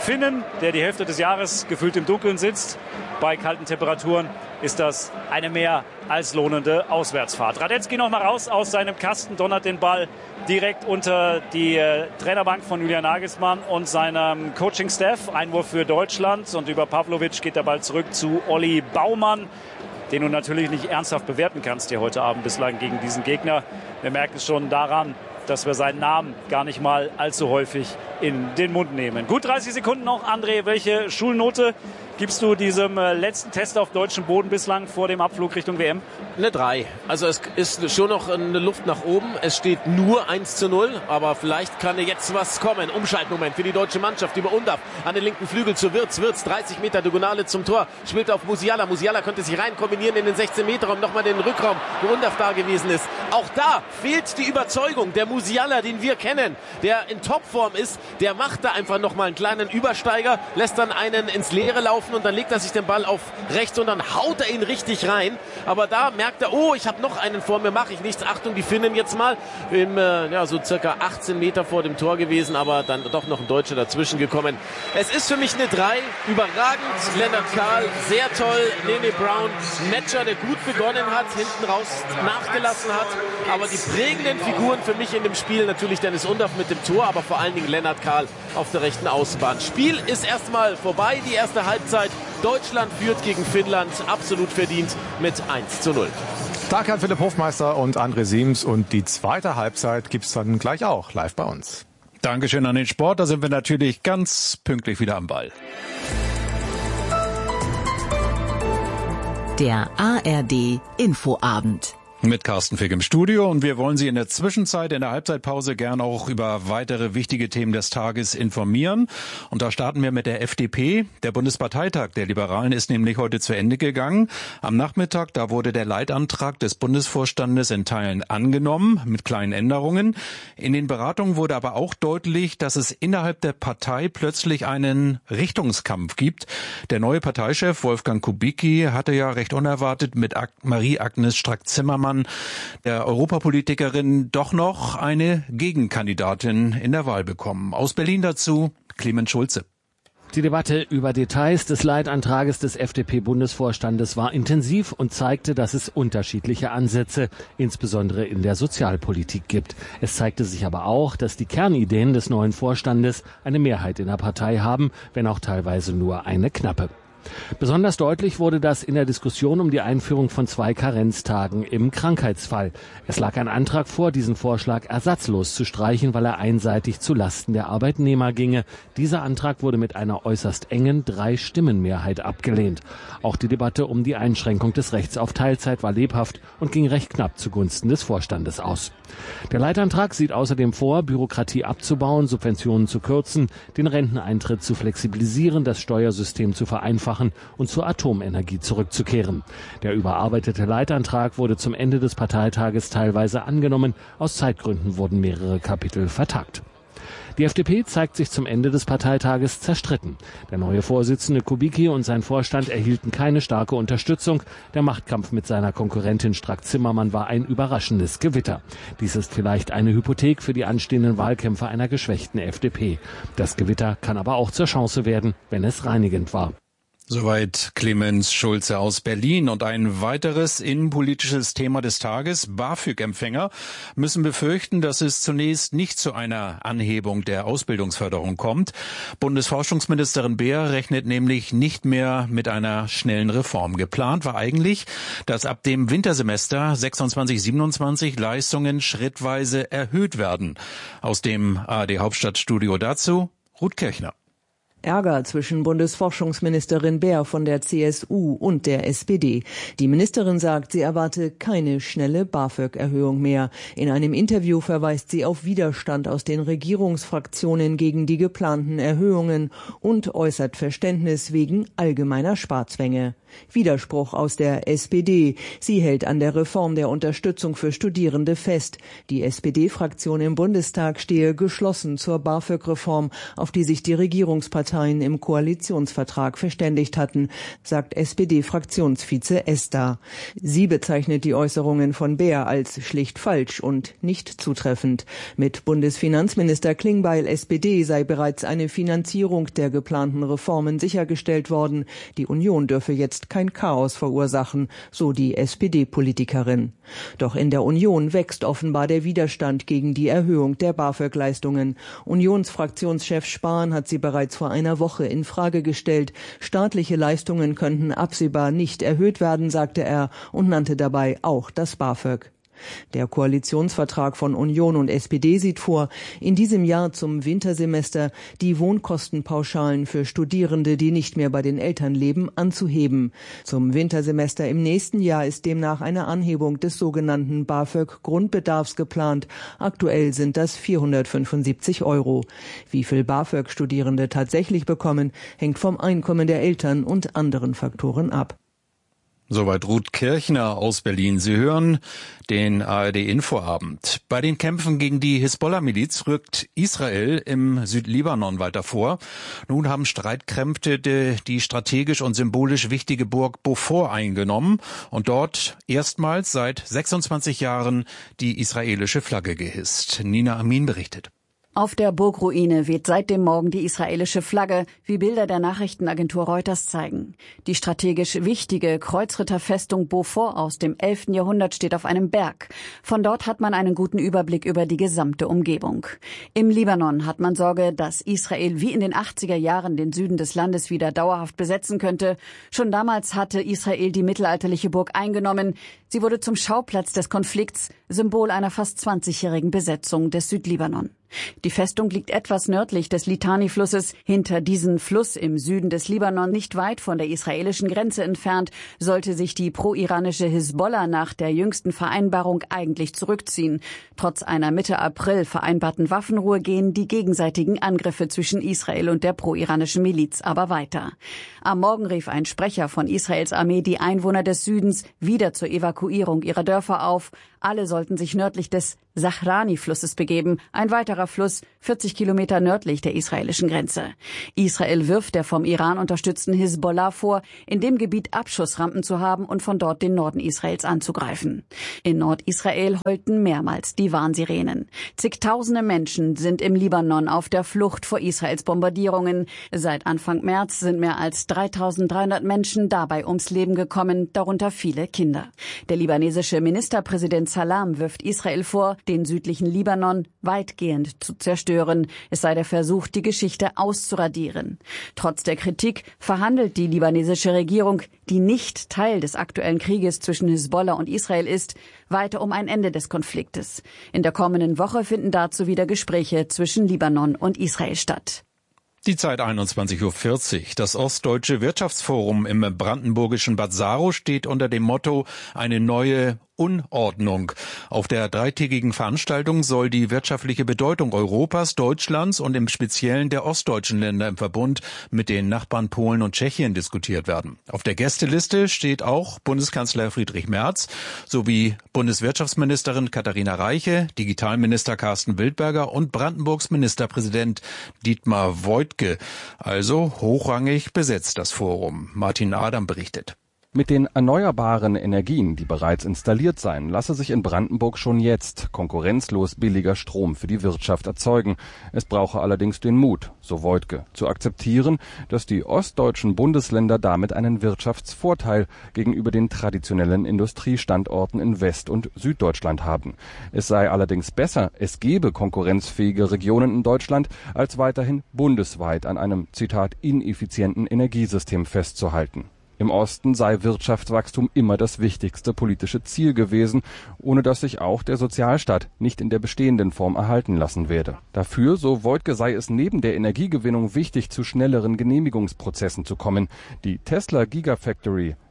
Finnen, der die Hälfte des Jahres gefühlt im Dunkeln sitzt. Bei kalten Temperaturen ist das eine mehr als lohnende Auswärtsfahrt. Radetzky noch mal raus aus seinem Kasten, donnert den Ball direkt unter die Trainerbank von Julian Nagelsmann und seinem Coaching-Staff. Einwurf für Deutschland und über Pavlovic geht der Ball zurück zu Olli Baumann, den du natürlich nicht ernsthaft bewerten kannst hier heute Abend bislang gegen diesen Gegner. Wir merken es schon daran, dass wir seinen Namen gar nicht mal allzu häufig in den Mund nehmen. Gut 30 Sekunden noch. André, welche Schulnote gibst du diesem letzten Test auf deutschem Boden bislang vor dem Abflug Richtung WM? Eine 3. Also es ist schon noch eine Luft nach oben. Es steht nur 1:0, aber vielleicht kann jetzt was kommen. Umschaltmoment für die deutsche Mannschaft über Undav an den linken Flügel zu Wirtz. Wirtz 30 Meter Diagonale zum Tor, spielt auf Musiala. Musiala könnte sich rein kombinieren in den 16-Meter-Raum, nochmal den Rückraum, wo Undav da gewesen ist. Auch da fehlt die Überzeugung. Der Musiala, den wir kennen, der in Topform ist, der macht da einfach nochmal einen kleinen Übersteiger, lässt dann einen ins Leere laufen und dann legt er sich den Ball auf rechts und dann haut er ihn richtig rein. Aber da merkt er, oh, ich habe noch einen vor mir, mache ich nichts. Achtung, die Finnen jetzt mal. So circa 18 Meter vor dem Tor gewesen, aber dann doch noch ein Deutscher dazwischen gekommen. Es ist für mich eine 3. Überragend. Lennart Kahl, sehr toll. Nene Brown, Metscher, der gut begonnen hat, hinten raus nachgelassen hat. Aber die prägenden Figuren für mich in dem Spiel natürlich Dennis Undav mit dem Tor, aber vor allen Dingen Lennart Kahl auf der rechten Außenbahn. Spiel ist erstmal vorbei, die erste Halbzeit. Deutschland führt gegen Finnland, absolut verdient mit 1:0. Danke an Philipp Hofmeister und André Siems. Und die zweite Halbzeit gibt's dann gleich auch live bei uns. Dankeschön an den Sport. Da sind wir natürlich ganz pünktlich wieder am Ball. Der ARD Infoabend. Mit Carsten Fick im Studio und wir wollen Sie in der Zwischenzeit, in der Halbzeitpause gern auch über weitere wichtige Themen des Tages informieren. Und da starten wir mit der FDP. Der Bundesparteitag der Liberalen ist nämlich heute zu Ende gegangen. Am Nachmittag, da wurde der Leitantrag des Bundesvorstandes in Teilen angenommen, mit kleinen Änderungen. In den Beratungen wurde aber auch deutlich, dass es innerhalb der Partei plötzlich einen Richtungskampf gibt. Der neue Parteichef Wolfgang Kubicki hatte ja recht unerwartet mit Marie-Agnes Strack-Zimmermann, der Europapolitikerin, doch noch eine Gegenkandidatin in der Wahl bekommen. Aus Berlin dazu Clemens Schulze. Die Debatte über Details des Leitantrages des FDP-Bundesvorstandes war intensiv und zeigte, dass es unterschiedliche Ansätze, insbesondere in der Sozialpolitik, gibt. Es zeigte sich aber auch, dass die Kernideen des neuen Vorstandes eine Mehrheit in der Partei haben, wenn auch teilweise nur eine knappe. Besonders deutlich wurde das in der Diskussion um die Einführung von 2 Karenztagen im Krankheitsfall. Es lag ein Antrag vor, diesen Vorschlag ersatzlos zu streichen, weil er einseitig zu Lasten der Arbeitnehmer ginge. Dieser Antrag wurde mit einer äußerst engen 3-Stimmen-Mehrheit abgelehnt. Auch die Debatte um die Einschränkung des Rechts auf Teilzeit war lebhaft und ging recht knapp zugunsten des Vorstandes aus. Der Leitantrag sieht außerdem vor, Bürokratie abzubauen, Subventionen zu kürzen, den Renteneintritt zu flexibilisieren, das Steuersystem zu vereinfachen und zur Atomenergie zurückzukehren. Der überarbeitete Leitantrag wurde zum Ende des Parteitages teilweise angenommen. Aus Zeitgründen wurden mehrere Kapitel vertagt. Die FDP zeigt sich zum Ende des Parteitages zerstritten. Der neue Vorsitzende Kubicki und sein Vorstand erhielten keine starke Unterstützung. Der Machtkampf mit seiner Konkurrentin Strack-Zimmermann war ein überraschendes Gewitter. Dies ist vielleicht eine Hypothek für die anstehenden Wahlkämpfe einer geschwächten FDP. Das Gewitter kann aber auch zur Chance werden, wenn es reinigend war. Soweit Clemens Schulze aus Berlin. Und ein weiteres innenpolitisches Thema des Tages. BAföG-Empfänger müssen befürchten, dass es zunächst nicht zu einer Anhebung der Ausbildungsförderung kommt. Bundesforschungsministerin Beer rechnet nämlich nicht mehr mit einer schnellen Reform. Geplant war eigentlich, dass ab dem Wintersemester 26/27 Leistungen schrittweise erhöht werden. Aus dem ARD Hauptstadtstudio dazu Ruth Kirchner. Ärger zwischen Bundesforschungsministerin Beer von der CSU und der SPD. Die Ministerin sagt, sie erwarte keine schnelle BAföG-Erhöhung mehr. In einem Interview verweist sie auf Widerstand aus den Regierungsfraktionen gegen die geplanten Erhöhungen und äußert Verständnis wegen allgemeiner Sparzwänge. Widerspruch aus der SPD. Sie hält an der Reform der Unterstützung für Studierende fest. Die SPD-Fraktion im Bundestag stehe geschlossen zur BAföG-Reform, auf die sich die Regierungsparteien im Koalitionsvertrag verständigt hatten, sagt SPD-Fraktionsvize Ester. Sie bezeichnet die Äußerungen von Beer als schlicht falsch und nicht zutreffend. Mit Bundesfinanzminister Klingbeil SPD sei bereits eine Finanzierung der geplanten Reformen sichergestellt worden. Die Union dürfe jetzt kein Chaos verursachen, so die SPD-Politikerin. Doch in der Union wächst offenbar der Widerstand gegen die Erhöhung der BAföG-Leistungen. Unionsfraktionschef Spahn hat sie bereits vor einer Woche in Frage gestellt. Staatliche Leistungen könnten absehbar nicht erhöht werden, sagte er und nannte dabei auch das BAföG. Der Koalitionsvertrag von Union und SPD sieht vor, in diesem Jahr zum Wintersemester die Wohnkostenpauschalen für Studierende, die nicht mehr bei den Eltern leben, anzuheben. Zum Wintersemester im nächsten Jahr ist demnach eine Anhebung des sogenannten BAföG-Grundbedarfs geplant. Aktuell sind das 475 €. Wie viel BAföG Studierende tatsächlich bekommen, hängt vom Einkommen der Eltern und anderen Faktoren ab. Soweit Ruth Kirchner aus Berlin. Sie hören den ARD-Infoabend. Bei den Kämpfen gegen die Hisbollah-Miliz rückt Israel im Südlibanon weiter vor. Nun haben Streitkräfte die strategisch und symbolisch wichtige Burg Beaufort eingenommen und dort erstmals seit 26 Jahren die israelische Flagge gehisst. Nina Amin berichtet. Auf der Burgruine weht seit dem Morgen die israelische Flagge, wie Bilder der Nachrichtenagentur Reuters zeigen. Die strategisch wichtige Kreuzritterfestung Beaufort aus dem 11. Jahrhundert steht auf einem Berg. Von dort hat man einen guten Überblick über die gesamte Umgebung. Im Libanon hat man Sorge, dass Israel wie in den 80er Jahren den Süden des Landes wieder dauerhaft besetzen könnte. Schon damals hatte Israel die mittelalterliche Burg eingenommen. Sie wurde zum Schauplatz des Konflikts, Symbol einer fast 20-jährigen Besetzung des Südlibanon. Die Festung liegt etwas nördlich des Litani-Flusses. Hinter diesem Fluss im Süden des Libanon, nicht weit von der israelischen Grenze entfernt, sollte sich die pro-iranische Hisbollah nach der jüngsten Vereinbarung eigentlich zurückziehen. Trotz einer Mitte April vereinbarten Waffenruhe gehen die gegenseitigen Angriffe zwischen Israel und der pro-iranischen Miliz aber weiter. Am Morgen rief ein Sprecher von Israels Armee die Einwohner des Südens wieder zur Evakuierung ihrer Dörfer auf. Alle sollten sich nördlich des Zahrani-Flusses begeben, ein weiterer Fluss 40 Kilometer nördlich der israelischen Grenze. Israel wirft der vom Iran unterstützten Hisbollah vor, in dem Gebiet Abschussrampen zu haben und von dort den Norden Israels anzugreifen. In Nordisrael heulten mehrmals die Warnsirenen. Zigtausende Menschen sind im Libanon auf der Flucht vor Israels Bombardierungen. Seit Anfang März sind mehr als 3.300 Menschen dabei ums Leben gekommen, darunter viele Kinder. Der libanesische Ministerpräsident Salam wirft Israel vor, den südlichen Libanon weitgehend zu zerstören. Es sei der Versuch, die Geschichte auszuradieren. Trotz der Kritik verhandelt die libanesische Regierung, die nicht Teil des aktuellen Krieges zwischen Hisbollah und Israel ist, weiter um ein Ende des Konfliktes. In der kommenden Woche finden dazu wieder Gespräche zwischen Libanon und Israel statt. Die Zeit 21:40 Uhr. Das Ostdeutsche Wirtschaftsforum im brandenburgischen Bad Saro steht unter dem Motto eine neue Unordnung. Auf der dreitägigen Veranstaltung soll die wirtschaftliche Bedeutung Europas, Deutschlands und im Speziellen der ostdeutschen Länder im Verbund mit den Nachbarn Polen und Tschechien diskutiert werden. Auf der Gästeliste steht auch Bundeskanzler Friedrich Merz sowie Bundeswirtschaftsministerin Katharina Reiche, Digitalminister Carsten Wildberger und Brandenburgs Ministerpräsident Dietmar Woidke. Also hochrangig besetzt das Forum. Martin Adam berichtet. Mit den erneuerbaren Energien, die bereits installiert seien, lasse sich in Brandenburg schon jetzt konkurrenzlos billiger Strom für die Wirtschaft erzeugen. Es brauche allerdings den Mut, so Woidke, zu akzeptieren, dass die ostdeutschen Bundesländer damit einen Wirtschaftsvorteil gegenüber den traditionellen Industriestandorten in West- und Süddeutschland haben. Es sei allerdings besser, es gebe konkurrenzfähige Regionen in Deutschland, als weiterhin bundesweit an einem, Zitat, ineffizienten Energiesystem festzuhalten. Im Osten sei Wirtschaftswachstum immer das wichtigste politische Ziel gewesen, ohne dass sich auch der Sozialstaat nicht in der bestehenden Form erhalten lassen werde. Dafür, so Woidke, sei es neben der Energiegewinnung wichtig, zu schnelleren Genehmigungsprozessen zu kommen. Die Tesla Gigafactory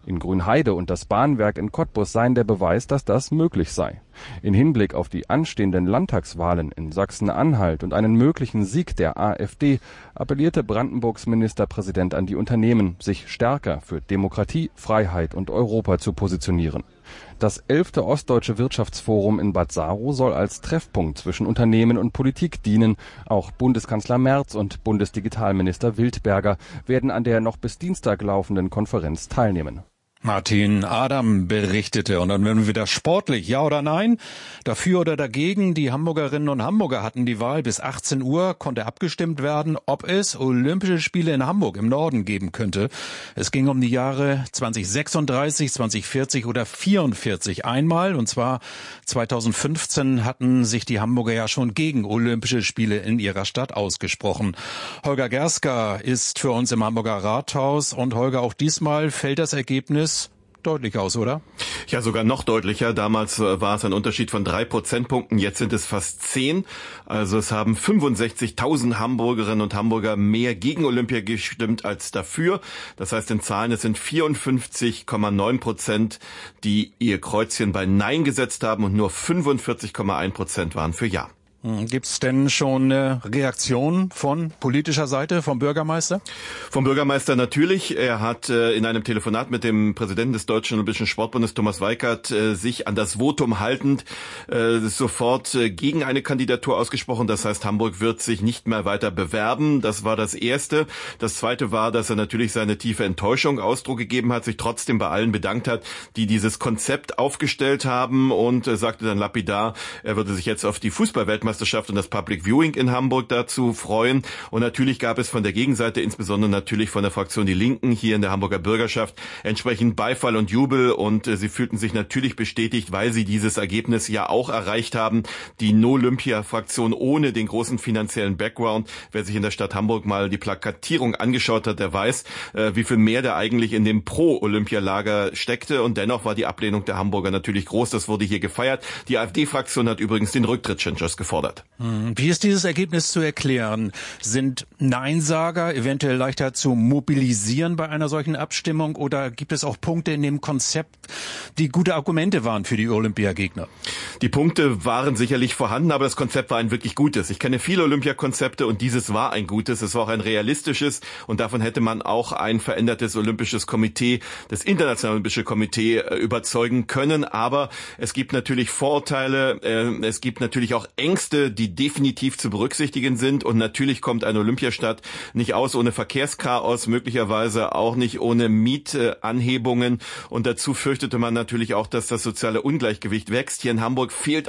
In Grünheide und das Bahnwerk in Cottbus seien der Beweis, dass das möglich sei. In Hinblick auf die anstehenden Landtagswahlen in Sachsen-Anhalt und einen möglichen Sieg der AfD appellierte Brandenburgs Ministerpräsident an die Unternehmen, sich stärker für Demokratie, Freiheit und Europa zu positionieren. Das 11. Ostdeutsche Wirtschaftsforum in Bad Saro soll als Treffpunkt zwischen Unternehmen und Politik dienen. Auch Bundeskanzler Merz und Bundesdigitalminister Wildberger werden an der noch bis Dienstag laufenden Konferenz teilnehmen. Martin Adam berichtete. Und dann werden wir wieder sportlich. Ja oder nein? Dafür oder dagegen? Die Hamburgerinnen und Hamburger hatten die Wahl. Bis 18 Uhr konnte abgestimmt werden, ob es Olympische Spiele in Hamburg im Norden geben könnte. Es ging um die Jahre 2036, 2040 oder 44 einmal. Und zwar 2015 hatten sich die Hamburger ja schon gegen Olympische Spiele in ihrer Stadt ausgesprochen. Holger Gerska ist für uns im Hamburger Rathaus. Und Holger, auch diesmal fällt das Ergebnis deutlich aus, oder? Ja, sogar noch deutlicher. Damals war es ein Unterschied von 3 Prozentpunkten, jetzt sind es fast 10. Also es haben 65.000 Hamburgerinnen und Hamburger mehr gegen Olympia gestimmt als dafür. Das heißt in Zahlen, es sind 54,9%, die ihr Kreuzchen bei Nein gesetzt haben und nur 45,1% waren für Ja. Gibt es denn schon eine Reaktion von politischer Seite, vom Bürgermeister? Vom Bürgermeister natürlich. Er hat in einem Telefonat mit dem Präsidenten des Deutschen Olympischen Sportbundes, Thomas Weikert, sich an das Votum haltend sofort gegen eine Kandidatur ausgesprochen. Das heißt, Hamburg wird sich nicht mehr weiter bewerben. Das war das Erste. Das Zweite war, dass er natürlich seine tiefe Enttäuschung Ausdruck gegeben hat, sich trotzdem bei allen bedankt hat, die dieses Konzept aufgestellt haben und sagte dann lapidar, er würde sich jetzt auf die Fußballweltmeisterschaft und das Public Viewing in Hamburg dazu freuen. Und natürlich gab es von der Gegenseite, insbesondere natürlich von der Fraktion Die Linken hier in der Hamburger Bürgerschaft, entsprechend Beifall und Jubel. Und sie fühlten sich natürlich bestätigt, weil sie dieses Ergebnis ja auch erreicht haben. Die No-Olympia-Fraktion ohne den großen finanziellen Background. Wer sich in der Stadt Hamburg mal die Plakatierung angeschaut hat, der weiß, wie viel mehr da eigentlich in dem Pro-Olympia-Lager steckte. Und dennoch war die Ablehnung der Hamburger natürlich groß. Das wurde hier gefeiert. Die AfD-Fraktion hat übrigens den Rücktritt Schindlers gefordert. Wie ist dieses Ergebnis zu erklären? Sind Neinsager eventuell leichter zu mobilisieren bei einer solchen Abstimmung oder gibt es auch Punkte in dem Konzept, die gute Argumente waren für die Olympiagegner? Die Punkte waren sicherlich vorhanden, aber das Konzept war ein wirklich gutes. Ich kenne viele Olympiakonzepte und dieses war ein gutes. Es war auch ein realistisches und davon hätte man auch ein verändertes Olympisches Komitee, das Internationale Olympische Komitee, überzeugen können. Aber es gibt natürlich Vorurteile, es gibt natürlich auch Ängste, die definitiv zu berücksichtigen sind. Und natürlich kommt eine Olympiastadt nicht aus ohne Verkehrschaos, möglicherweise auch nicht ohne Mietanhebungen. Und dazu fürchtete man natürlich auch, dass das soziale Ungleichgewicht wächst. Hier in Hamburg fehlt